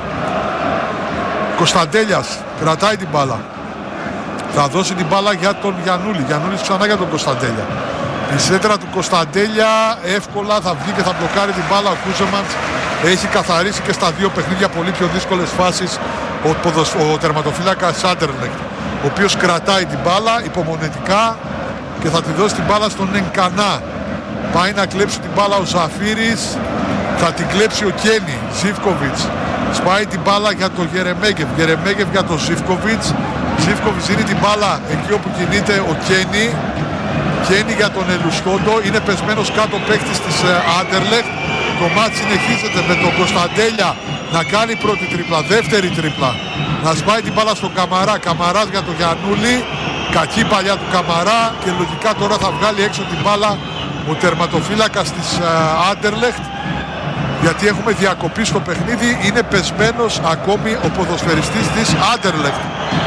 Κωνσταντέλιας κρατάει την μπάλα. Θα δώσει την μπάλα για τον Γιαννούλη. Γιαννούλης ξανά για τον Κωνσταντέλια. Η σέντρα του Κωνσταντέλια εύκολα θα βγει και θα μπλοκάρει την μπάλα. Ο Κούζεμαντς έχει καθαρίσει και στα δύο παιχνίδια πολύ πιο δύσκολες φάσεις ο τερματοφύλακας Άντερλεχτ, ο οποίος κρατάει την μπάλα υπομονετικά και θα τη δώσει την μπάλα στον Ενκανά. Πάει να κλέψει την μπάλα ο Ζαφύρης, θα την κλέψει ο Κένι. Ζίβκοβιτς σπάει την μπάλα για τον Γερεμέγεφ. Γερεμέγεφ για τον Ζίβκοβιτς. Ζίβκοβιτς δίνει την μπάλα εκεί όπου κινείται ο Κένι. Κένι για τον Ελουσχόντο. Είναι πεσμένος κάτω παίκτης της Άντερλεχτ. Το μάτς συνεχίζεται με τον Κωνσταντέλια να κάνει πρώτη τρίπλα, δεύτερη τρίπλα. Να σπάει την μπάλα στον Καμαρά. Καμαράς για τον Γιαννούλη. Κακή παλιά του Καμαρά και λογικά τώρα θα βγάλει έξω την μπάλα ο τερματοφύλακας της Άντερλεχτ, γιατί έχουμε διακοπή στο παιχνίδι. Είναι πεσμένος ακόμη ο ποδοσφαιριστής της Άντερλεχτ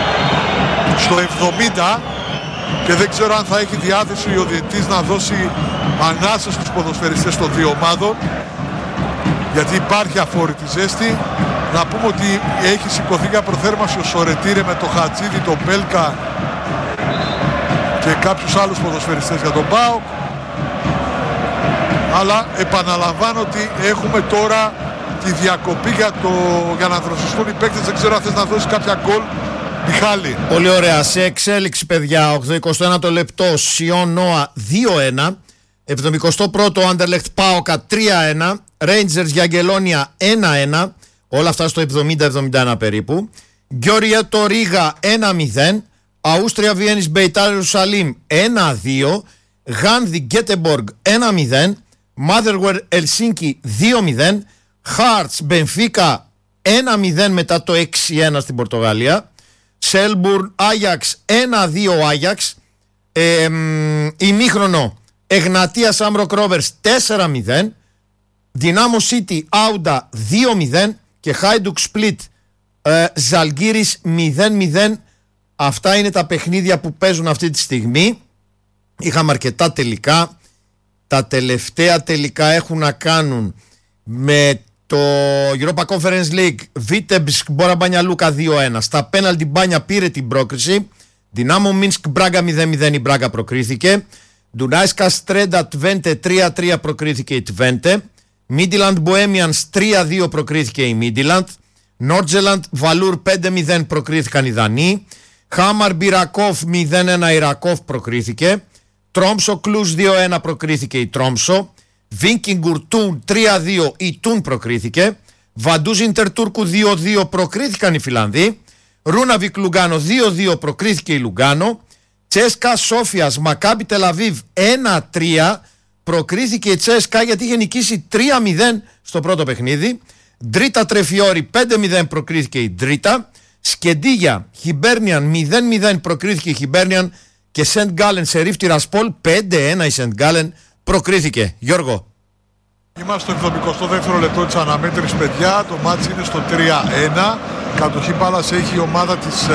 στο 70 και δεν ξέρω αν θα έχει διάθεση ο διαιτητής να δώσει ανάσες στους ποδοσφαιριστές των δύο ομάδων, γιατί υπάρχει αφόρητη ζέστη. Να πούμε ότι έχει σηκωθεί για προθέρμανση ο Σορετήρε με το Χατζίδη, τον Μπέλκα και κάποιους άλλους ποδοσφαιριστές για τον ΠΑΟΚ. Αλλά επαναλαμβάνω ότι έχουμε τώρα τη διακοπή για να δροσιστούν οι παίκτες. Δεν ξέρω αν θες να δώσεις κάποια γκολ, Μιχάλη. Πολύ ωραία. Σε εξέλιξη, παιδιά, 81ο λεπτό Σιόν Νόα 2-1, 71ο Άντερλεχτ Πάοκα 3-1, Ρέιντζερς Γιαγκελόνια 1-1, όλα αυτά στο 70-71 περίπου. Γκιόριετο Ρίγα 1-0, Αούστρια Βιέννης Μπεϊτάρ Ιερουσαλήμ 1-2, Γάνδη Γκέτεμποργκ 1-0, Μάδερουερ Ελσίνκι 2-0, Χάρτς Μπενφίκα 1-0 μετά το 6-1 στην Πορτογαλία, Σέλμπουρν Άγιαξ 1-2 Άγιαξ, ημίχρονο Εγνατίας Άμροκ Ρόβερς 4-0, Δυνάμο Σίτι Άουντα 2-0 και Χάιντουκ Σπλίτ Ζαλγκύρης 0-0. Αυτά είναι τα παιχνίδια που παίζουν αυτή τη στιγμή. Είχαμε αρκετά τελικά. Τα τελευταία τελικά έχουν να κάνουν με το Europa Conference League. Βίτεμπσκ Μπόρα Μπάνια Λούκα 2-1. Στα πέναλτι Μπάνια πήρε την πρόκριση. Δυνάμο Μίνσκ Μπράγκα 0-0, η Μπράγκα προκρίθηκε. Ντουνάισκα Στρέντα Τβέντε 3-3 προκρίθηκε η Τβέντε. Μίντιλαντ Μποέμιανς 3-2 προκρίθηκε η Μίντιλαντ. Νόρτζελαντ Βαλούρ 5-0 προκρίθηκαν οι Δανείοι. Χάμαρ Μπιρακόφ 0-1 η Ρακόφ προκρίθηκε. Τρόμσο Κλούς 2-1 προκρίθηκε η Τρόμσο. Βίνκιγκουρ Τούν 3-2 η Τούν προκρίθηκε. Βαντούζ Ιντερ Τούρκου 2-2 προκρίθηκαν οι Φιλανδοί. Ρούναβικ Λουγκάνο 2-2 προκρίθηκε η Λουγκάνο. Τσέσκα Σόφιας Μακάμπι Τελαβίβ 1-3 προκρίθηκε η Τσέσκα γιατί είχε νικήσει 3-0 στο πρώτο παιχνίδι. Ντρίτα Τρεφιόρι 5-0 προκρίθηκε η Ντρίτα. Σκεντίγια Χιμπέρνιαν 0-0 προκρίθηκε η Χιμπέρνιαν. Και Σεντ Γκάλεν σε ρίφτη Ρασπόλ 5-1 η Σεντ Γκάλεν προκρίθηκε. Γιώργο. Είμαστε στο 72ο λεπτό της αναμέτρησης, παιδιά. Το μάτς είναι στο 3-1. Κατοχή μπάλας έχει η ομάδα της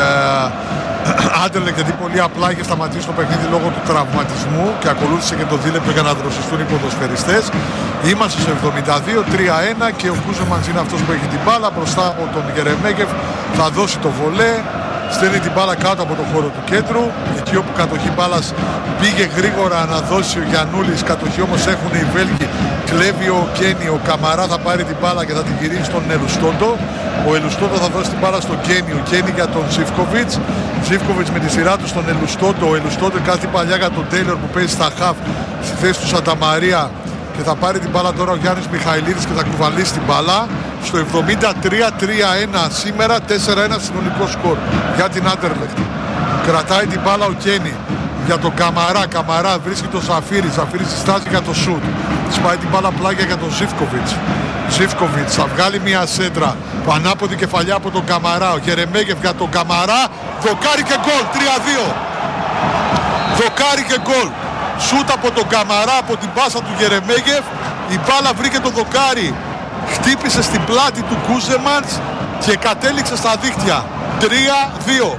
Άντερλεχτ, γιατί πολύ απλά είχε σταματήσει το παιχνίδι λόγω του τραυματισμού και ακολούθησε και το δίλεπτο για να δροσιστούν οι ποδοσφαιριστές. Είμαστε στο 72-3-1 και ο Κούζεμαντς είναι αυτός που έχει την μπάλα μπροστά από τον Γερεμέγεφ. Θα δώσει το βολέ. Στέλνει την μπάλα κάτω από το χώρο του κέντρου. Εκεί όπου κατοχή μπάλας πήγε γρήγορα να δώσει ο Γιαννούλης. Κατοχή όμως έχουν οι Βέλγοι. Κλέβει ο Κένι, ο Καμαρά θα πάρει την μπάλα και θα την γυρίσει στον Ελουστόντο. Ο Ελουστόντο θα δώσει την μπάλα στον Κένι. Ο Κένι για τον Ζίβκοβιτς. Ζίβκοβιτς με τη σειρά του στον Ελουστόντο. Ο Ελουστόντο κάνει την παλιά για τον Τέιλορ που παίζει στα χαφ στη θέση του Σανταμαρία. Και θα πάρει την μπάλα τώρα ο Γιάννης Μιχαηλίδης και θα κουβαλήσει την μπάλα. Στο 73-3-1 σήμερα, 4-1 συνολικό σκορ για την Άντερλεχτ. Κρατάει την μπάλα ο Κένι για τον Καμαρά. Καμαρά βρίσκει τον Ζαφίρι. Ζαφίρι συστάζει για το σουτ. Σπάει την μπάλα πλάγια για τον Ζίβκοβιτς. Ζίβκοβιτς θα βγάλει μια σέντρα. Πανάποδη κεφαλιά από τον Καμαρά. Ο Γερεμέγεφ για τον Καμαρά. Δοκάρι και γκολ. 3-2. Δοκάρι και γκολ. Σούτ από τον Καμαρά, από την πάσα του Γερεμέγεφ. Η μπάλα βρήκε το δοκάρι. Χτύπησε στην πλάτη του Κούζεμαντς και κατέληξε στα δίχτυα. 3-2.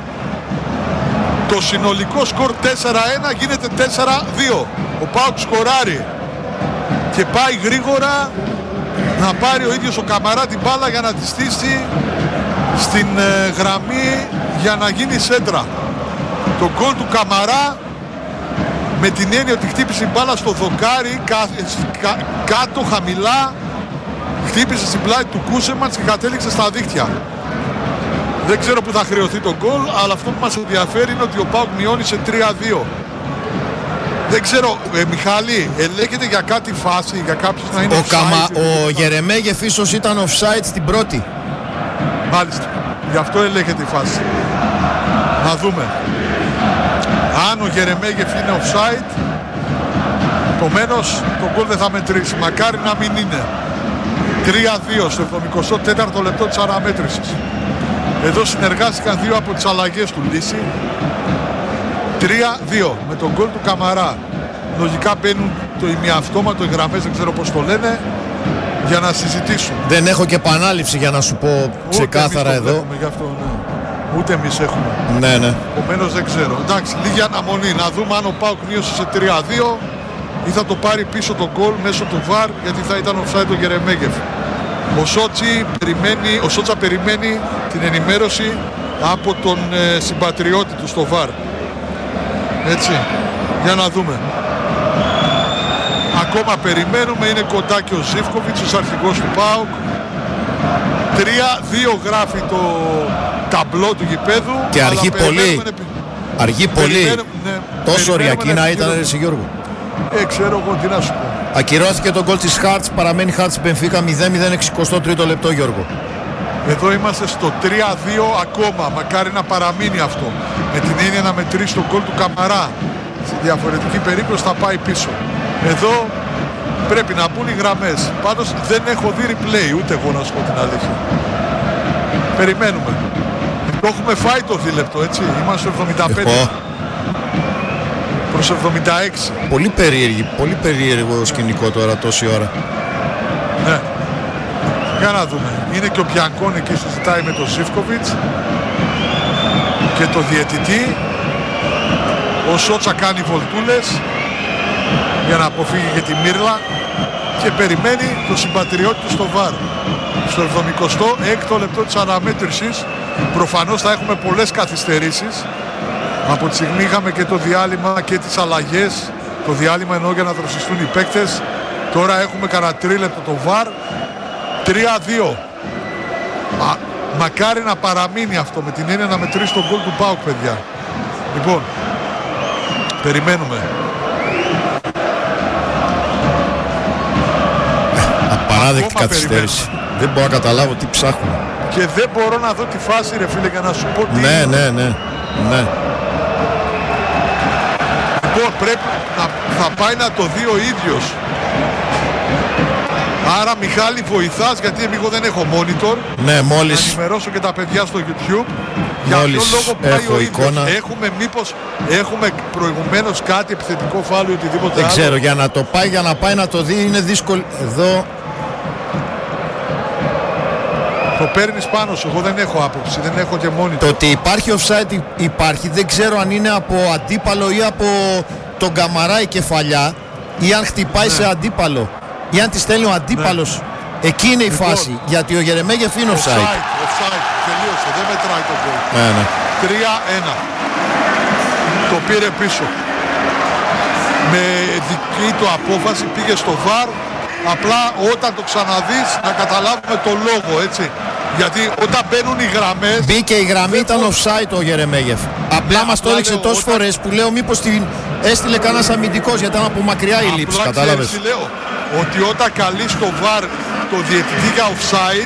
Το συνολικό σκορ 4-1 γίνεται 4-2. Ο ΠΑΟΚ σκοράρει και πάει γρήγορα να πάρει ο ίδιος ο Καμαρά την μπάλα για να τη στήσει στην γραμμή για να γίνει σέντρα. Το γκολ του Καμαρά με την έννοια ότι χτύπησε η μπάλα στο δοκάρι κάτω χαμηλά, χτύπησε στην πλάτη του Κούσεμαντς και κατέληξε στα δίχτυα. Δεν ξέρω που θα χρεωθεί το γκολ, αλλά αυτό που μας ενδιαφέρει είναι ότι ο ΠΑΟΚ μειώνει σε 3-2. Δεν ξέρω, Μιχάλη, ελέγχεται για κάτι φάση, για κάποιος να είναι offside. Ο Γερεμέγεφ ίσως ήταν offside στην πρώτη. Μάλιστα, γι' αυτό ελέγχεται η φάση. Να δούμε. Αν ο Γερεμέγεφ είναι offside, επομένως το γκολ δεν θα μετρήσει. Μακάρι να μην είναι. 3-2 στο 74ο λεπτό της αναμέτρησης. Εδώ συνεργάστηκαν δύο από τις αλλαγές του Λύση. 3-2 με τον γκολ του Καμαρά. Λογικά μπαίνουν το ημιαυτόματο, οι γραμμές δεν ξέρω πώς το λένε, για να συζητήσουν. Δεν έχω και επανάληψη για να σου πω ξεκάθαρα εδώ. Γι' αυτό, ναι. Ούτε εμείς έχουμε. Ναι, ναι. Επομένως δεν ξέρω. Εντάξει, λίγη αναμονή. Να δούμε αν ο ΠΑΟΚ μείωσε σε 3-2 ή θα το πάρει πίσω το γκολ μέσω του VAR, γιατί θα ήταν offside ο Γερεμέγεφ. Ο Σότσα περιμένει την ενημέρωση από τον συμπατριώτη του στο VAR. Έτσι, για να δούμε. Ακόμα περιμένουμε, είναι κοντά και ο Ζίβκοβιτς, ο αρχηγός του ΠΑΟΚ. 3-2 γράφει το ταμπλό του γηπέδου. Και αργεί πολύ. Ναι, τόσο ωριακή να ήταν, ρε Γιώργο. Ξέρω εγώ τι να σου πω. Ακυρώθηκε το γκολ της Χάρτς, παραμένει Χάρτς Μπενφίκα 0-0 63ο λεπτό, Γιώργο. Εδώ είμαστε στο 3-2 ακόμα, μακάρι να παραμείνει αυτό. Με την έννοια να μετρήσει το γκολ του Καμαρά. Στη διαφορετική περίπτωση θα πάει πίσω. Εδώ πρέπει να μπουν οι γραμμές. Πάντως δεν έχω δει replay, ούτε εγώ να σου πω την αλήθεια. Περιμένουμε. Το έχουμε φάει το δίλεπτο, έτσι. Είμαστε στο 75. προς 76. Πολύ περίεργο σκηνικό τώρα τόση ώρα. Ναι. Για να δούμε. Είναι και ο Μπιανκόν εκεί, συζητάει με τον Ζίβκοβιτς και το διαιτητή. Ο Σότσα κάνει βολτούλες για να αποφύγει και τη μύρλα και περιμένει το συμπατριώτη του στο βαρ. Στο 76ο λεπτό της αναμέτρησης προφανώς θα έχουμε πολλές καθυστερήσεις. Από τη στιγμή είχαμε και το διάλειμμα και τις αλλαγές. Το διάλειμμα εννοώ για να δροσιστούν οι παίκτες. Τώρα έχουμε κανένα τρίλεπτο το βαρ. 3-2. Μακάρι να παραμείνει αυτό με την έννοια να μετρήσει τον γκολ του ΠΑΟΚ, παιδιά. Λοιπόν, περιμένουμε. Απαράδεκτη καθυστέρηση. Δεν μπορώ να καταλάβω τι ψάχνουμε. Και δεν μπορώ να δω τη φάση, ρε φίλε, για να σου πω τι. Ναι. Λοιπόν, πρέπει θα πάει να το δει ο ίδιος. Άρα, Μιχάλη, βοηθάς, γιατί εγώ δεν έχω monitor. Ναι, μόλις. Να ενημερώσω και τα παιδιά στο YouTube. Μόλις για ποιο λόγο πάει ο εικόνα. ίδιος. Έχουμε προηγουμένως κάτι επιθετικό φάουλ ή οτιδήποτε Δεν άλλο. ξέρω, για να πάει να το δει είναι δύσκολο. Εδώ. Το παίρνεις πάνω σου, εγώ δεν έχω άποψη, δεν έχω και monitor. Το ότι υπάρχει offside υπάρχει, δεν ξέρω αν είναι από αντίπαλο ή από τον Καμαρά η κεφαλιά ή αν χτυπάει σε αντίπαλο ή αν τη στέλνει ο αντίπαλος. Ναι. Εκεί είναι η φάση, γιατί ο Γερεμέγεφ είναι offside. Offside, τελείωσε, δεν μετράει το γκολ. Ναι. 3-1. Το πήρε πίσω. Με δική του απόφαση πήγε στο VAR. Απλά όταν το ξαναδείς να καταλάβουμε το λόγο, έτσι. Γιατί όταν μπαίνουν οι γραμμές... Μπήκε η γραμμή, ήταν offside ο Γερεμέγεφ. Απλά μας το έδειξε τόσες φορές που λέω μήπως την έστειλε κανένας αμυντικός, γιατί ήταν από μακριά η λήψη, κατάλαβες. Απλά λέω ότι όταν καλείς το VAR το διαιτητή για offside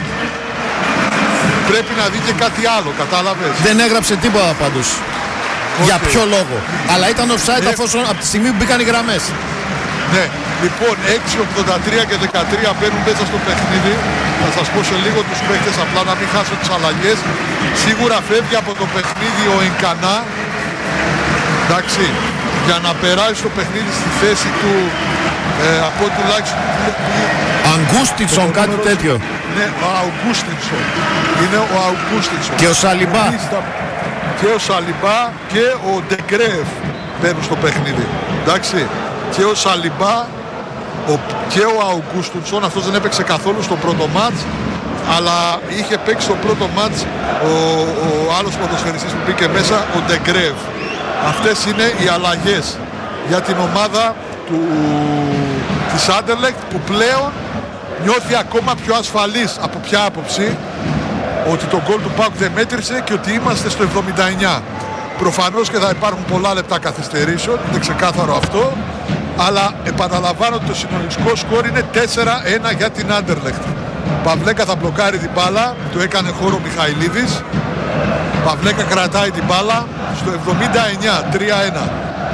πρέπει να δει και κάτι άλλο, κατάλαβες. Δεν έγραψε τίποτα πάντως. Για ποιο λόγο. Αλλά ήταν offside αφόσον από τη στιγμή που μπήκαν οι γραμμές. Ναι, λοιπόν 6-83 και 13 μπαίνουν μέσα στο παιχνίδι. Θα σας πω σε λίγο τους παίχτες, απλά να μην χάσω τις αλλαγές. Σίγουρα φεύγει από το παιχνίδι ο Ενκανά, εντάξει, για να περάσει το παιχνίδι στη θέση του από τουλάχιστον Αγκούστινσον, κάτι τέτοιο. Ναι, ο Αουγκούστινσον. Είναι ο Αουγκούστινσον. Και ο Σαλιμπά. Και ο Σαλιμπά και ο Ντεγκρέφ μπαίνουν στο παιχνίδι. Εντάξει. Και ο Σαλιμπά και ο Αουγκούστινσον, αυτός δεν έπαιξε καθόλου στο πρώτο μάτς, αλλά είχε παίξει στο πρώτο μάτς ο άλλος ποδοσφαιριστής που μπήκε μέσα, ο Ντεγκρέφ. Αυτές είναι οι αλλαγές για την ομάδα της Άντερλεχτ, που πλέον νιώθει ακόμα πιο ασφαλής. Από ποια άποψη? Ότι το γκολ του ΠΑΟΚ δεν μέτρησε και ότι είμαστε στο 79. Προφανώς και θα υπάρχουν πολλά λεπτά καθυστερήσεων, είναι ξεκάθαρο αυτό, αλλά επαναλαμβάνω ότι το συνολικό σκορ είναι 4-1 για την Άντερλεχτ. Παυλέκα θα μπλοκάρει την μπάλα, το έκανε χώρο Μιχαηλίδης. Παυλέκα κρατάει την μπάλα στο 79, 3-1.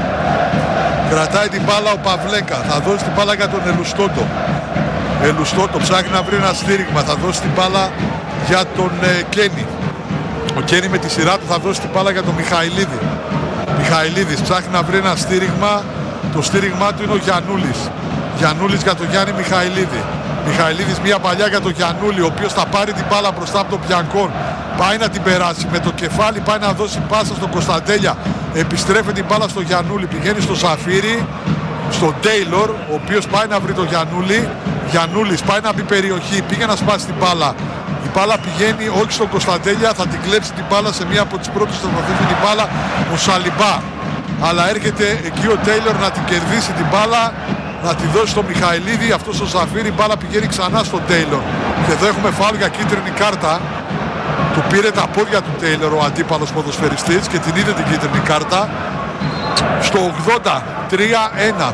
Κρατάει την μπάλα ο Παυλέκα, θα δώσει την μπάλα για τον Ελουστότο. Ελουστότο ψάχνει να βρει ένα στήριγμα, θα δώσει την μπάλα για τον Κένι. Ο Κένι με τη σειρά του θα δώσει την μπάλα για τον Μιχαηλίδη. Μιχαηλίδης ψάχνει να βρει ένα στήριγμα. Το στήριγμά του είναι ο Γιαννούλης. Γιαννούλης για τον Γιάννη Μιχαηλίδη. Μιχαηλίδης μια παλιά για τον Γιαννούλη, ο οποίος θα πάρει την μπάλα μπροστά από τον Μπιανκόν. Πάει να την περάσει με το κεφάλι, πάει να δώσει πάσα στον Κωνσταντέλια. Επιστρέφει την μπάλα στον Γιαννούλη, πηγαίνει στο Σαφίρι, στον Τέιλορ, ο οποίος πάει να βρει τον Γιαννούλη. Γιαννούλης πάει να μπει περιοχή, πήγε να σπάσει την μπάλα. Η μπάλα πηγαίνει όχι στον Κωνσταντέλια, θα την κλέψει την μπάλα σε μία από τις πρώτες που θα την μπάλα ο Σαλιμπά. Αλλά έρχεται εκεί ο Τέιλορ να την κερδίσει την μπάλα, να τη δώσει στο Μιχαηλίδη. Αυτός ο Ζαφίρι, η μπάλα πηγαίνει ξανά στον Τέιλορ. Και εδώ έχουμε φάουλ για κίτρινη κάρτα. Του πήρε τα πόδια του Τέιλορ ο αντίπαλος ποδοσφαιριστής και την είδε την κίτρινη κάρτα. Στο 80, 3-1.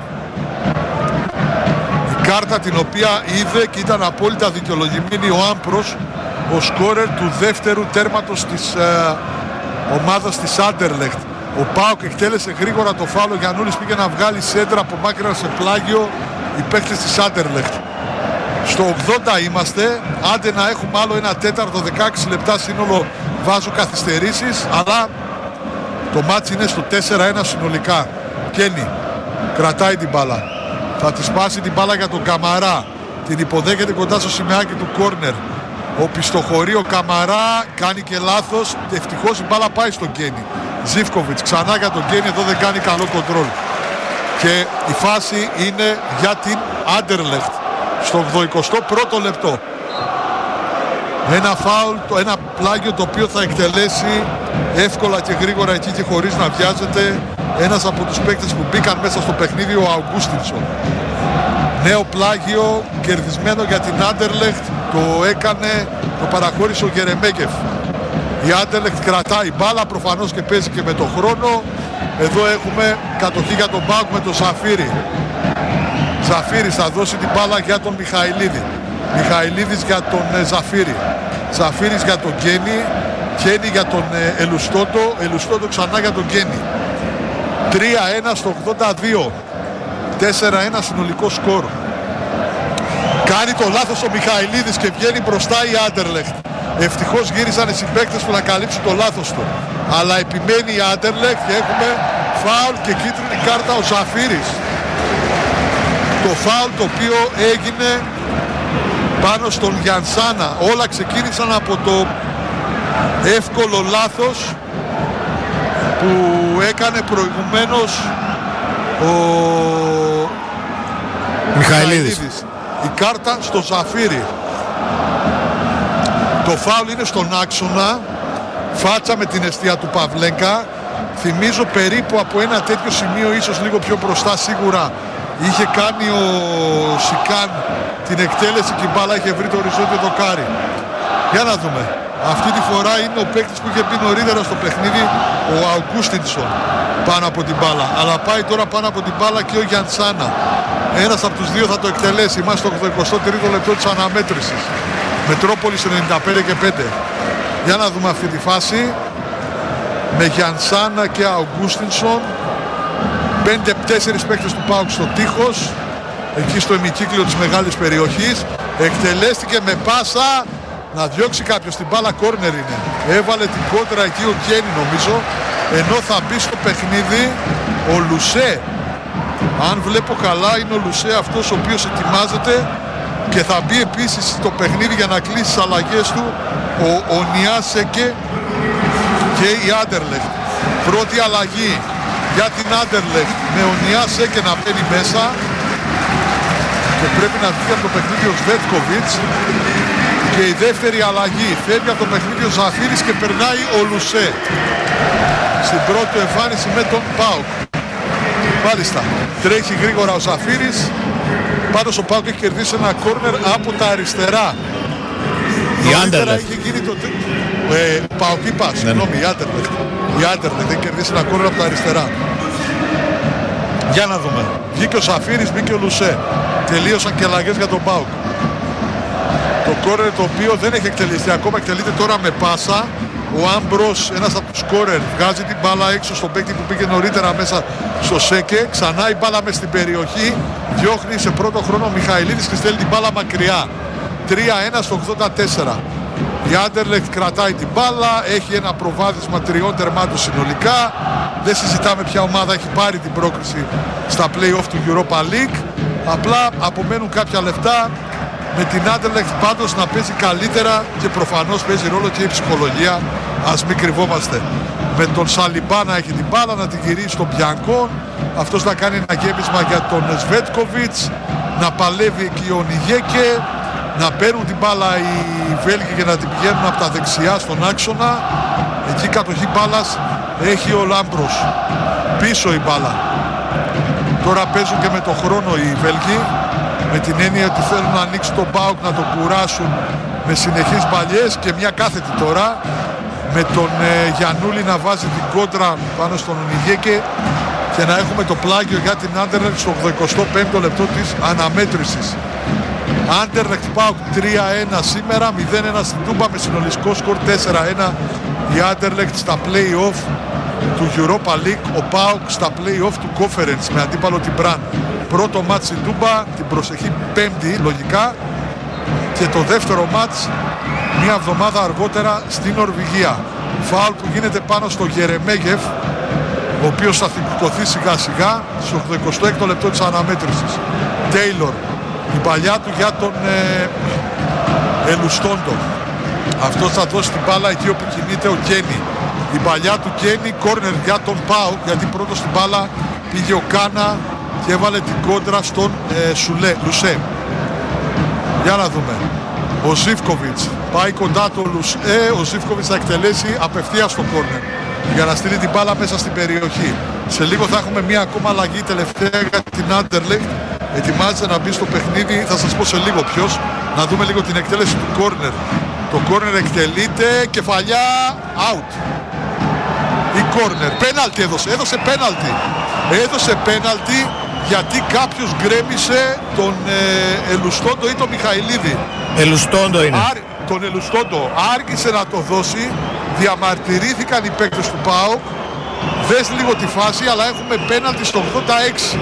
Η κάρτα την οποία είδε και ήταν απόλυτα δικαιολογημένη ο Άμπρος, ο σκόρερ του δεύτερου τέρματος της ομάδας της Άντερλεχτ. Ο ΠΑΟΚ εκτέλεσε γρήγορα το φάουλ, ο Γιαννούλης πήγε να βγάλει σέντρα από μάκρυνα σε πλάγιο οι παίκτες της Άντερλεχτ. Στο 80 είμαστε, άντε να έχουμε άλλο ένα τέταρτο, 16 λεπτά σύνολο βάζω καθυστερήσεις, αλλά το μάτς είναι στο 4-1 συνολικά. Κένι. Κρατάει την μπάλα. Θα τη σπάσει την μπάλα για τον Καμαρά. Την υποδέχεται κοντά στο σημαίακι του κόρνερ. Ο πιστοχωρεί ο Καμαρά, κάνει και λάθος. Ευτυχώς η μπάλα πάει στον Κένι. Ζίβκοβιτς ξανά για τον Κένι, εδώ δεν κάνει καλό κοντρόλ. Και η φάση είναι για την Άντερλεχτ στο 81ο λεπτό. Ένα φάουλ, ένα πλάγιο το οποίο θα εκτελέσει εύκολα και γρήγορα εκεί και χωρίς να βιάζεται ένας από τους παίκτες που μπήκαν μέσα στο παιχνίδι, ο Αουγκούστινσον. Νέο πλάγιο κερδισμένο για την Άντερλεχτ, το παραχώρησε ο Γερεμέγεφ. Η Άντερλεχτ κρατάει μπάλα προφανώς και παίζει και με το χρόνο. Εδώ έχουμε κατοχή για τον ΠΑΟΚ με τον Ζαφύρι. Ζαφύρης θα δώσει την μπάλα για τον Μιχαηλίδη. Μιχαηλίδης για τον Ζαφύρι. Ζαφύρης για τον Κένι. Κένι για τον Ελουστότο. Ελουστότο ξανά για τον Κένι. 3-1 στο 82. 4-1 συνολικό σκορ. Κάνει το λάθος ο Μιχαηλίδης και βγαίνει μπροστά η Άντερλεχτ. Ευτυχώς γύρισαν οι συμπαίκτες του να καλύψουν το λάθος του. Αλλά επιμένει η Άντερλεχτ και έχουμε φάουλ και κίτρινη κάρτα ο Ζαφύρης. Το φάουλ το οποίο έγινε πάνω στον Γιανσάνα. Όλα ξεκίνησαν από το εύκολο λάθος που έκανε προηγουμένως ο Μιχαηλίδης. Η κάρτα στο Ζαφύρι. Το φάουλ είναι στον άξονα. Φάτσα με την εστία του Παυλέγκα. Θυμίζω περίπου από ένα τέτοιο σημείο, ίσως λίγο πιο μπροστά σίγουρα, είχε κάνει ο Σικάν την εκτέλεση και η μπάλα είχε βρει το οριζόντιο δοκάρι. Για να δούμε. Αυτή τη φορά είναι ο παίκτης που είχε μπει νωρίτερα στο παιχνίδι, ο Αουγκούστινσον, πάνω από την μπάλα. Αλλά πάει τώρα πάνω από την μπάλα και ο Γιανσάνα. Ένας από τους δύο θα το εκτελέσει. Είμαστε στο 83ο λεπτό της αναμέτρησης. Μετρόπολης 95 και 5. Για να δούμε αυτή τη φάση. Με Γιανσάνα και Αουγκούστινσον. 5-4 παίκτες του ΠΑΟΚ στο τείχος. Εκεί στο ημικύκλιο της μεγάλης περιοχής. Εκτελέστηκε με πάσα. Να διώξει κάποιος την μπάλα, κόρνερ είναι. Έβαλε την κόντρα εκεί ο Κένι νομίζω. Ενώ θα μπει στο παιχνίδι ο Λουσέ. Αν βλέπω καλά είναι ο Λουσέ αυτός ο οποίος ετοιμάζεται και θα μπει επίσης στο παιχνίδι για να κλείσει τις αλλαγές του ο Νιάσεκε και η Άντερλεχτ. Πρώτη αλλαγή για την Άντερλεχτ με ο Νιάσεκε να μπαίνει μέσα και πρέπει να βγει από το παιχνίδι ο Σβέτκοβιτς. Και η δεύτερη αλλαγή, φεύγει από το παιχνίδι ο Ζαφύρης και περνάει ο Λουσέ στην πρώτη εμφάνιση με τον ΠΑΟΚ. Μάλιστα, τρέχει γρήγορα ο Ζαφύρης. Πάντως ο ΠΑΟΚ έχει κερδίσει ένα κόρνερ από τα αριστερά. Η Άντερλεχτ είχε γίνει το ΠΑΟΚ είπα, συγγνώμη, η Άντερλεχτ έχει κερδίσει ένα κόρνερ από τα αριστερά. Για να δούμε. Βγήκε ο Ζαφύρης, βγήκε ο Λουσέ. Τελείωσαν και αλλαγές για τον ΠΑΟΚ. Το κόρνερ το οποίο δεν έχει εκτελεστεί ακόμα, εκτελείται τώρα με πάσα. Ο Άμπρος, ένας από τους σκόρερ, βγάζει την μπάλα έξω στον παίκτη που πήγε νωρίτερα μέσα στο Σέκε. Ξανά η μπάλα μες στην περιοχή. Διώχνει σε πρώτο χρόνο ο Μιχαηλίδης και στέλνει την μπάλα μακριά. 3-1 στο 84. Η Άντερλεχτ κρατάει την μπάλα. Έχει ένα προβάδισμα 3 τερμάτων συνολικά. Δεν συζητάμε ποια ομάδα έχει πάρει την πρόκριση στα play-off του Europa League. Απλά απομένουν κάποια λεπτά. Με την Άντερλεχτ πάντως να παίζει καλύτερα και προφανώς παίζει ρόλο και η ψυχολογία, ας μην κρυβόμαστε. Με τον Σαλιμπά να έχει την μπάλα, να την γυρίσει στον Μπιανκόν, αυτός να κάνει ένα γέμισμα για τον Σβέτκοβιτς, να παλεύει εκεί ο Νιγέκε, να παίρνουν την μπάλα οι Βέλγοι και να την πηγαίνουν από τα δεξιά στον άξονα. Εκεί κατοχή μπάλας έχει ο Λάμπρος, πίσω η μπάλα. Τώρα παίζουν και με το χρόνο οι Βέλγοι, με την έννοια ότι θέλουν να ανοίξουν τον ΠΑΟΚ, να τον κουράσουν με συνεχείς παλιές και μια κάθετη τώρα με τον Γιαννούλη να βάζει την κόντρα πάνω στον Νιγέκε και να έχουμε το πλάγιο για την Άντερλεχτ στο 85ο λεπτό της αναμέτρησης. Άντερλεχτ ΠΑΟΚ 3-1 σήμερα, 0-1 στην Τούμπα με συνολικό σκορ 4-1 η Άντερλεχτ στα play-off του Europa League, ο ΠΑΟΚ στα play-off του Conference με αντίπαλο την Μπραν. Πρώτο μάτς στην Τούμπα την προσεχή Πέμπτη λογικά και το δεύτερο μάτς μια εβδομάδα αργότερα στην Νορβηγία. Φάουλ που γίνεται πάνω στο Γερεμέγεφ ο οποίος θα θυκωθεί σιγά σιγά στο 86ο λεπτό της αναμέτρησης. Τέιλορ, η παλιά του για τον Ελουστόντο. Αυτός θα δώσει την μπάλα εκεί όπου κινείται ο Κένι. Η παλιά του Κένι, κόρνερ για τον Πάουκ, γιατί πρώτος την μπάλα πήγε ο Κάνα και έβαλε την κόντρα στον Λουσέ. Για να δούμε. Ο Ζίβκοβιτς πάει κοντά το Λουσέ. Ο Ζίβκοβιτς θα εκτελέσει απευθείας στο κόρνερ για να στείλει την μπάλα μέσα στην περιοχή. Σε λίγο θα έχουμε μία ακόμα αλλαγή τελευταία για την Άντερλεχτ. Ετοιμάζεται να μπει στο παιχνίδι, θα σας πω σε λίγο ποιος. Να δούμε λίγο την εκτέλεση του κόρνερ. Το κόρνερ εκτελείται, κεφαλιά, out. Η κόρνερ, πέναλτι έδωσε πέναλτι. Έδωσε πέναλτι γιατί κάποιος γκρέμισε τον Ελουστόντο ή τον Μιχαηλίδη. Ελουστόντο είναι. Τον Ελουστόντο άργησε να το δώσει, διαμαρτυρήθηκαν οι παίκτες του ΠΑΟΚ. Δες λίγο τη φάση, αλλά έχουμε πέναλτι στο 86.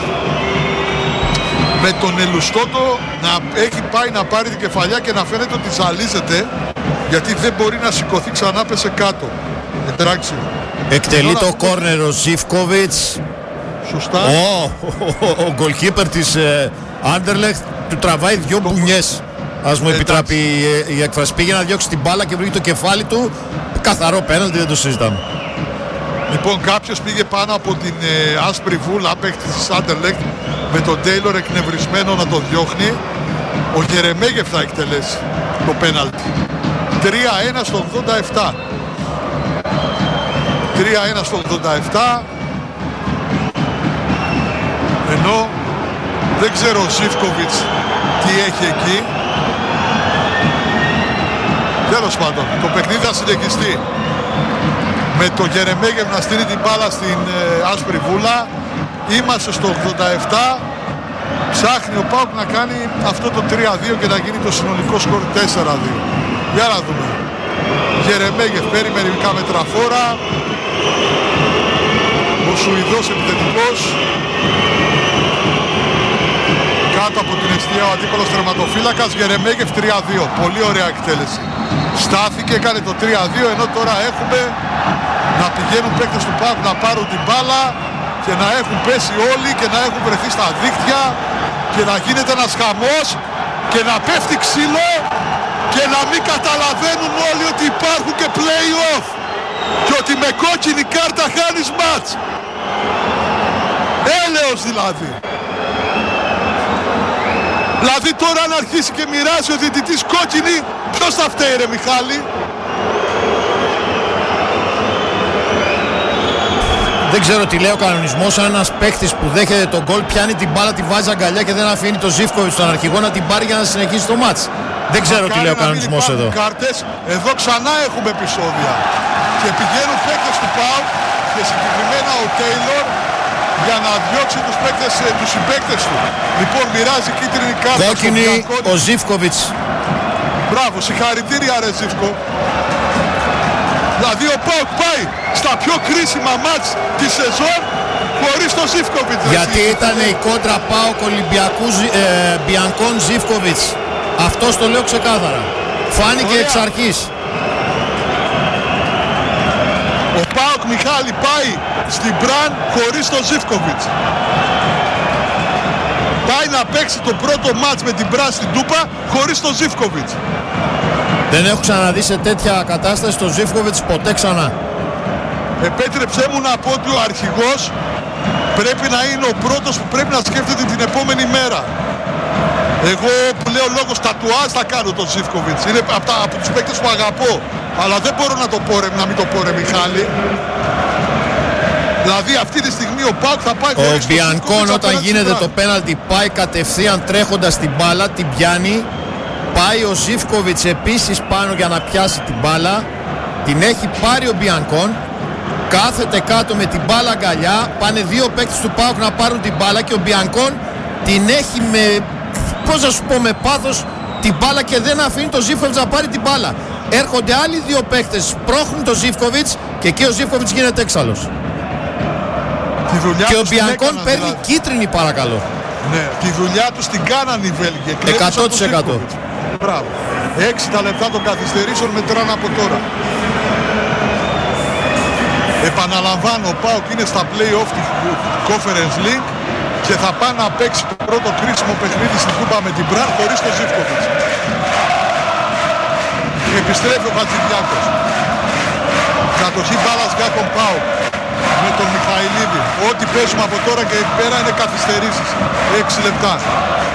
Με τον Ελουστόντο να έχει πάει να πάρει την κεφαλιά και να φαίνεται ότι ζαλίζεται, γιατί δεν μπορεί να σηκωθεί, ξανά πέσε κάτω. Εντάξει. Εκτελεί το κόρνερ ο Ζίβκοβιτς. Σωστά. Ο γκολκίπερ της Άντερλεχτ του τραβάει δυο μπουνιές. Ας μου επιτραπεί η έκφραση. Πήγε να διώξει την μπάλα και βρήκε το κεφάλι του. Καθαρό πέναλτι, δεν το συζητάμε. Λοιπόν, κάποιος πήγε πάνω από την άσπρη βούλα, παίκτης της Άντερλεχτ, με τον Τέιλορ εκνευρισμένο να το διώχνει. Ο Γερεμέγεφ θα εκτελέσει το πέναλτι. 3-1 στο 87. 3-1 στο 87. Ενώ δεν ξέρω ο Ζίβκοβιτς τι έχει εκεί. Τέλος πάντων, το παιχνίδι θα συνεχιστεί με το Γερεμέγεφ να στείλει την μπάλα στην άσπρη βούλα. Είμαστε στο 87. Ψάχνει ο ΠΑΟΚ να κάνει αυτό το 3-2 και να γίνει το συνολικό σκορ 4-2. Για να δούμε. Γερεμέγεφ παίρνει μερικά μετραφόρα. Ο Σουηδός επιθετικός. Κάτω από την αιστεία ο αντίπαλος τερματοφύλακας. Γερεμέγεφ 3-2. Πολύ ωραία εκτέλεση. Στάθηκε, έκανε το 3-2, ενώ τώρα έχουμε να πηγαίνουν παίκτες του ΠΑΟΚ να πάρουν την μπάλα και να έχουν πέσει όλοι και να έχουν βρεθεί στα δίκτυα και να γίνεται ένας χαμός και να πέφτει ξύλο και να μην καταλαβαίνουν όλοι ότι υπάρχουν και play-off και ότι με κόκκινη κάρτα χάνεις μάτς. Έλεος δηλαδή. Δηλαδή τώρα να αρχίσει και μοιράζει ο διαιτητής κόκκινη, ποιος θα φταίει ρε Μιχάλη? Δεν ξέρω τι λέει ο κανονισμός. Αν ένας παίκτης που δέχεται τον γκολ πιάνει την μπάλα, τη βάζει αγκαλιά και δεν αφήνει τον Ζίβκοβιτς τον αρχηγό να την πάρει για να συνεχίσει το μάτς. Δεν ξέρω τι λέει ο κανονισμός εδώ. Κάρτες. Εδώ ξανά έχουμε επεισόδια. Και πηγαίνουν παίκτες του ΠΑΟΚ και συγκεκριμένα ο Τέιλορ για να διώξει τους συμπαίκτες του. Λοιπόν, μοιράζει κίτρινη κάρτα. Κόκκινη ο Ζίβκοβιτς. Μπράβο, συγχαρητήρια ρε Ζίβκο. Δηλαδή ο ΠΑΟΚ πάει στα πιο κρίσιμα μάτς της σεζόν χωρίς τον Ζίβκοβιτς. Γιατί ήταν η κόντρα ΠΑΟΚ Ολυμπιακού Μπιανκόν Ζίβκοβιτς. Αυτό το λέω ξεκάθαρα. Φάνηκε εξ αρχής. Ο ΠΑΟΚ Μιχάλη πάει στην Μπραν χωρίς τον Ζίβκοβιτς. Πάει να παίξει το πρώτο μάτς με την Μπραν στην Τούπα χωρίς τον Ζίβκοβιτς. Δεν έχω ξαναδεί σε τέτοια κατάσταση τον Ζίβκοβιτς ποτέ ξανά. Επέτρεψέ μου να πω ότι ο αρχηγός πρέπει να είναι ο πρώτος που πρέπει να σκέφτεται την επόμενη μέρα. Εγώ που λέω λόγος τατουάζ θα κάνω τον Ζίβκοβιτς. Είναι από τους παίκτες που αγαπώ. Αλλά δεν μπορώ να το πω ρε, να μην το πω ρε Μιχάλη. Δηλαδή αυτή τη στιγμή ο ΠΑΟΚ θα πάει χωρίς ο Μπιανκόν όταν γίνεται το πέναλτι πάει κατευθείαν τρέχοντας την μπάλα, την πιάνει. Πάει ο Ζίβκοβιτς επίσης πάνω για να πιάσει την μπάλα. Την έχει πάρει ο Μπιανκόν. Κάθεται κάτω με την μπάλα αγκαλιά. Πάνε δύο παίκτες του ΠΑΟΚ να πάρουν την μπάλα και ο Μπιανκόν την έχει με, πώς να σου πω, με πάθος την μπάλα και δεν αφήνει τον Ζίβκοβιτς να πάρει την μπάλα. Έρχονται άλλοι δύο παίκτες, σπρώχνουν τον Ζίβκοβιτς και εκεί ο Ζίβκοβιτς γίνεται έξαλλος. Και ο Μπιανκόν παίρνει δηλαδή κίτρινη παρακαλώ. Ναι, τη δουλειά τους την κάνανε οι Βέλγοι. 100%. Μπράβο. 6 τα λεπτά των καθυστερήσεων μετράνε από τώρα. Επαναλαμβάνω, ο ΠΑΟΚ είναι στα play-off του Conference League και θα πάει να παίξει το πρώτο κρίσιμο παιχνίδι στην Τούμπα με την Μπραν χωρίς τον Ζίβκοβιτς. Επιστρέφει ο Χατζηδιάκος. Κατοχή μπάλας για τον ΠΑΟΚ με τον Μιχαηλίδη. Ό,τι παίζουμε από τώρα και πέρα είναι καθυστερήσεις. 6 λεπτά.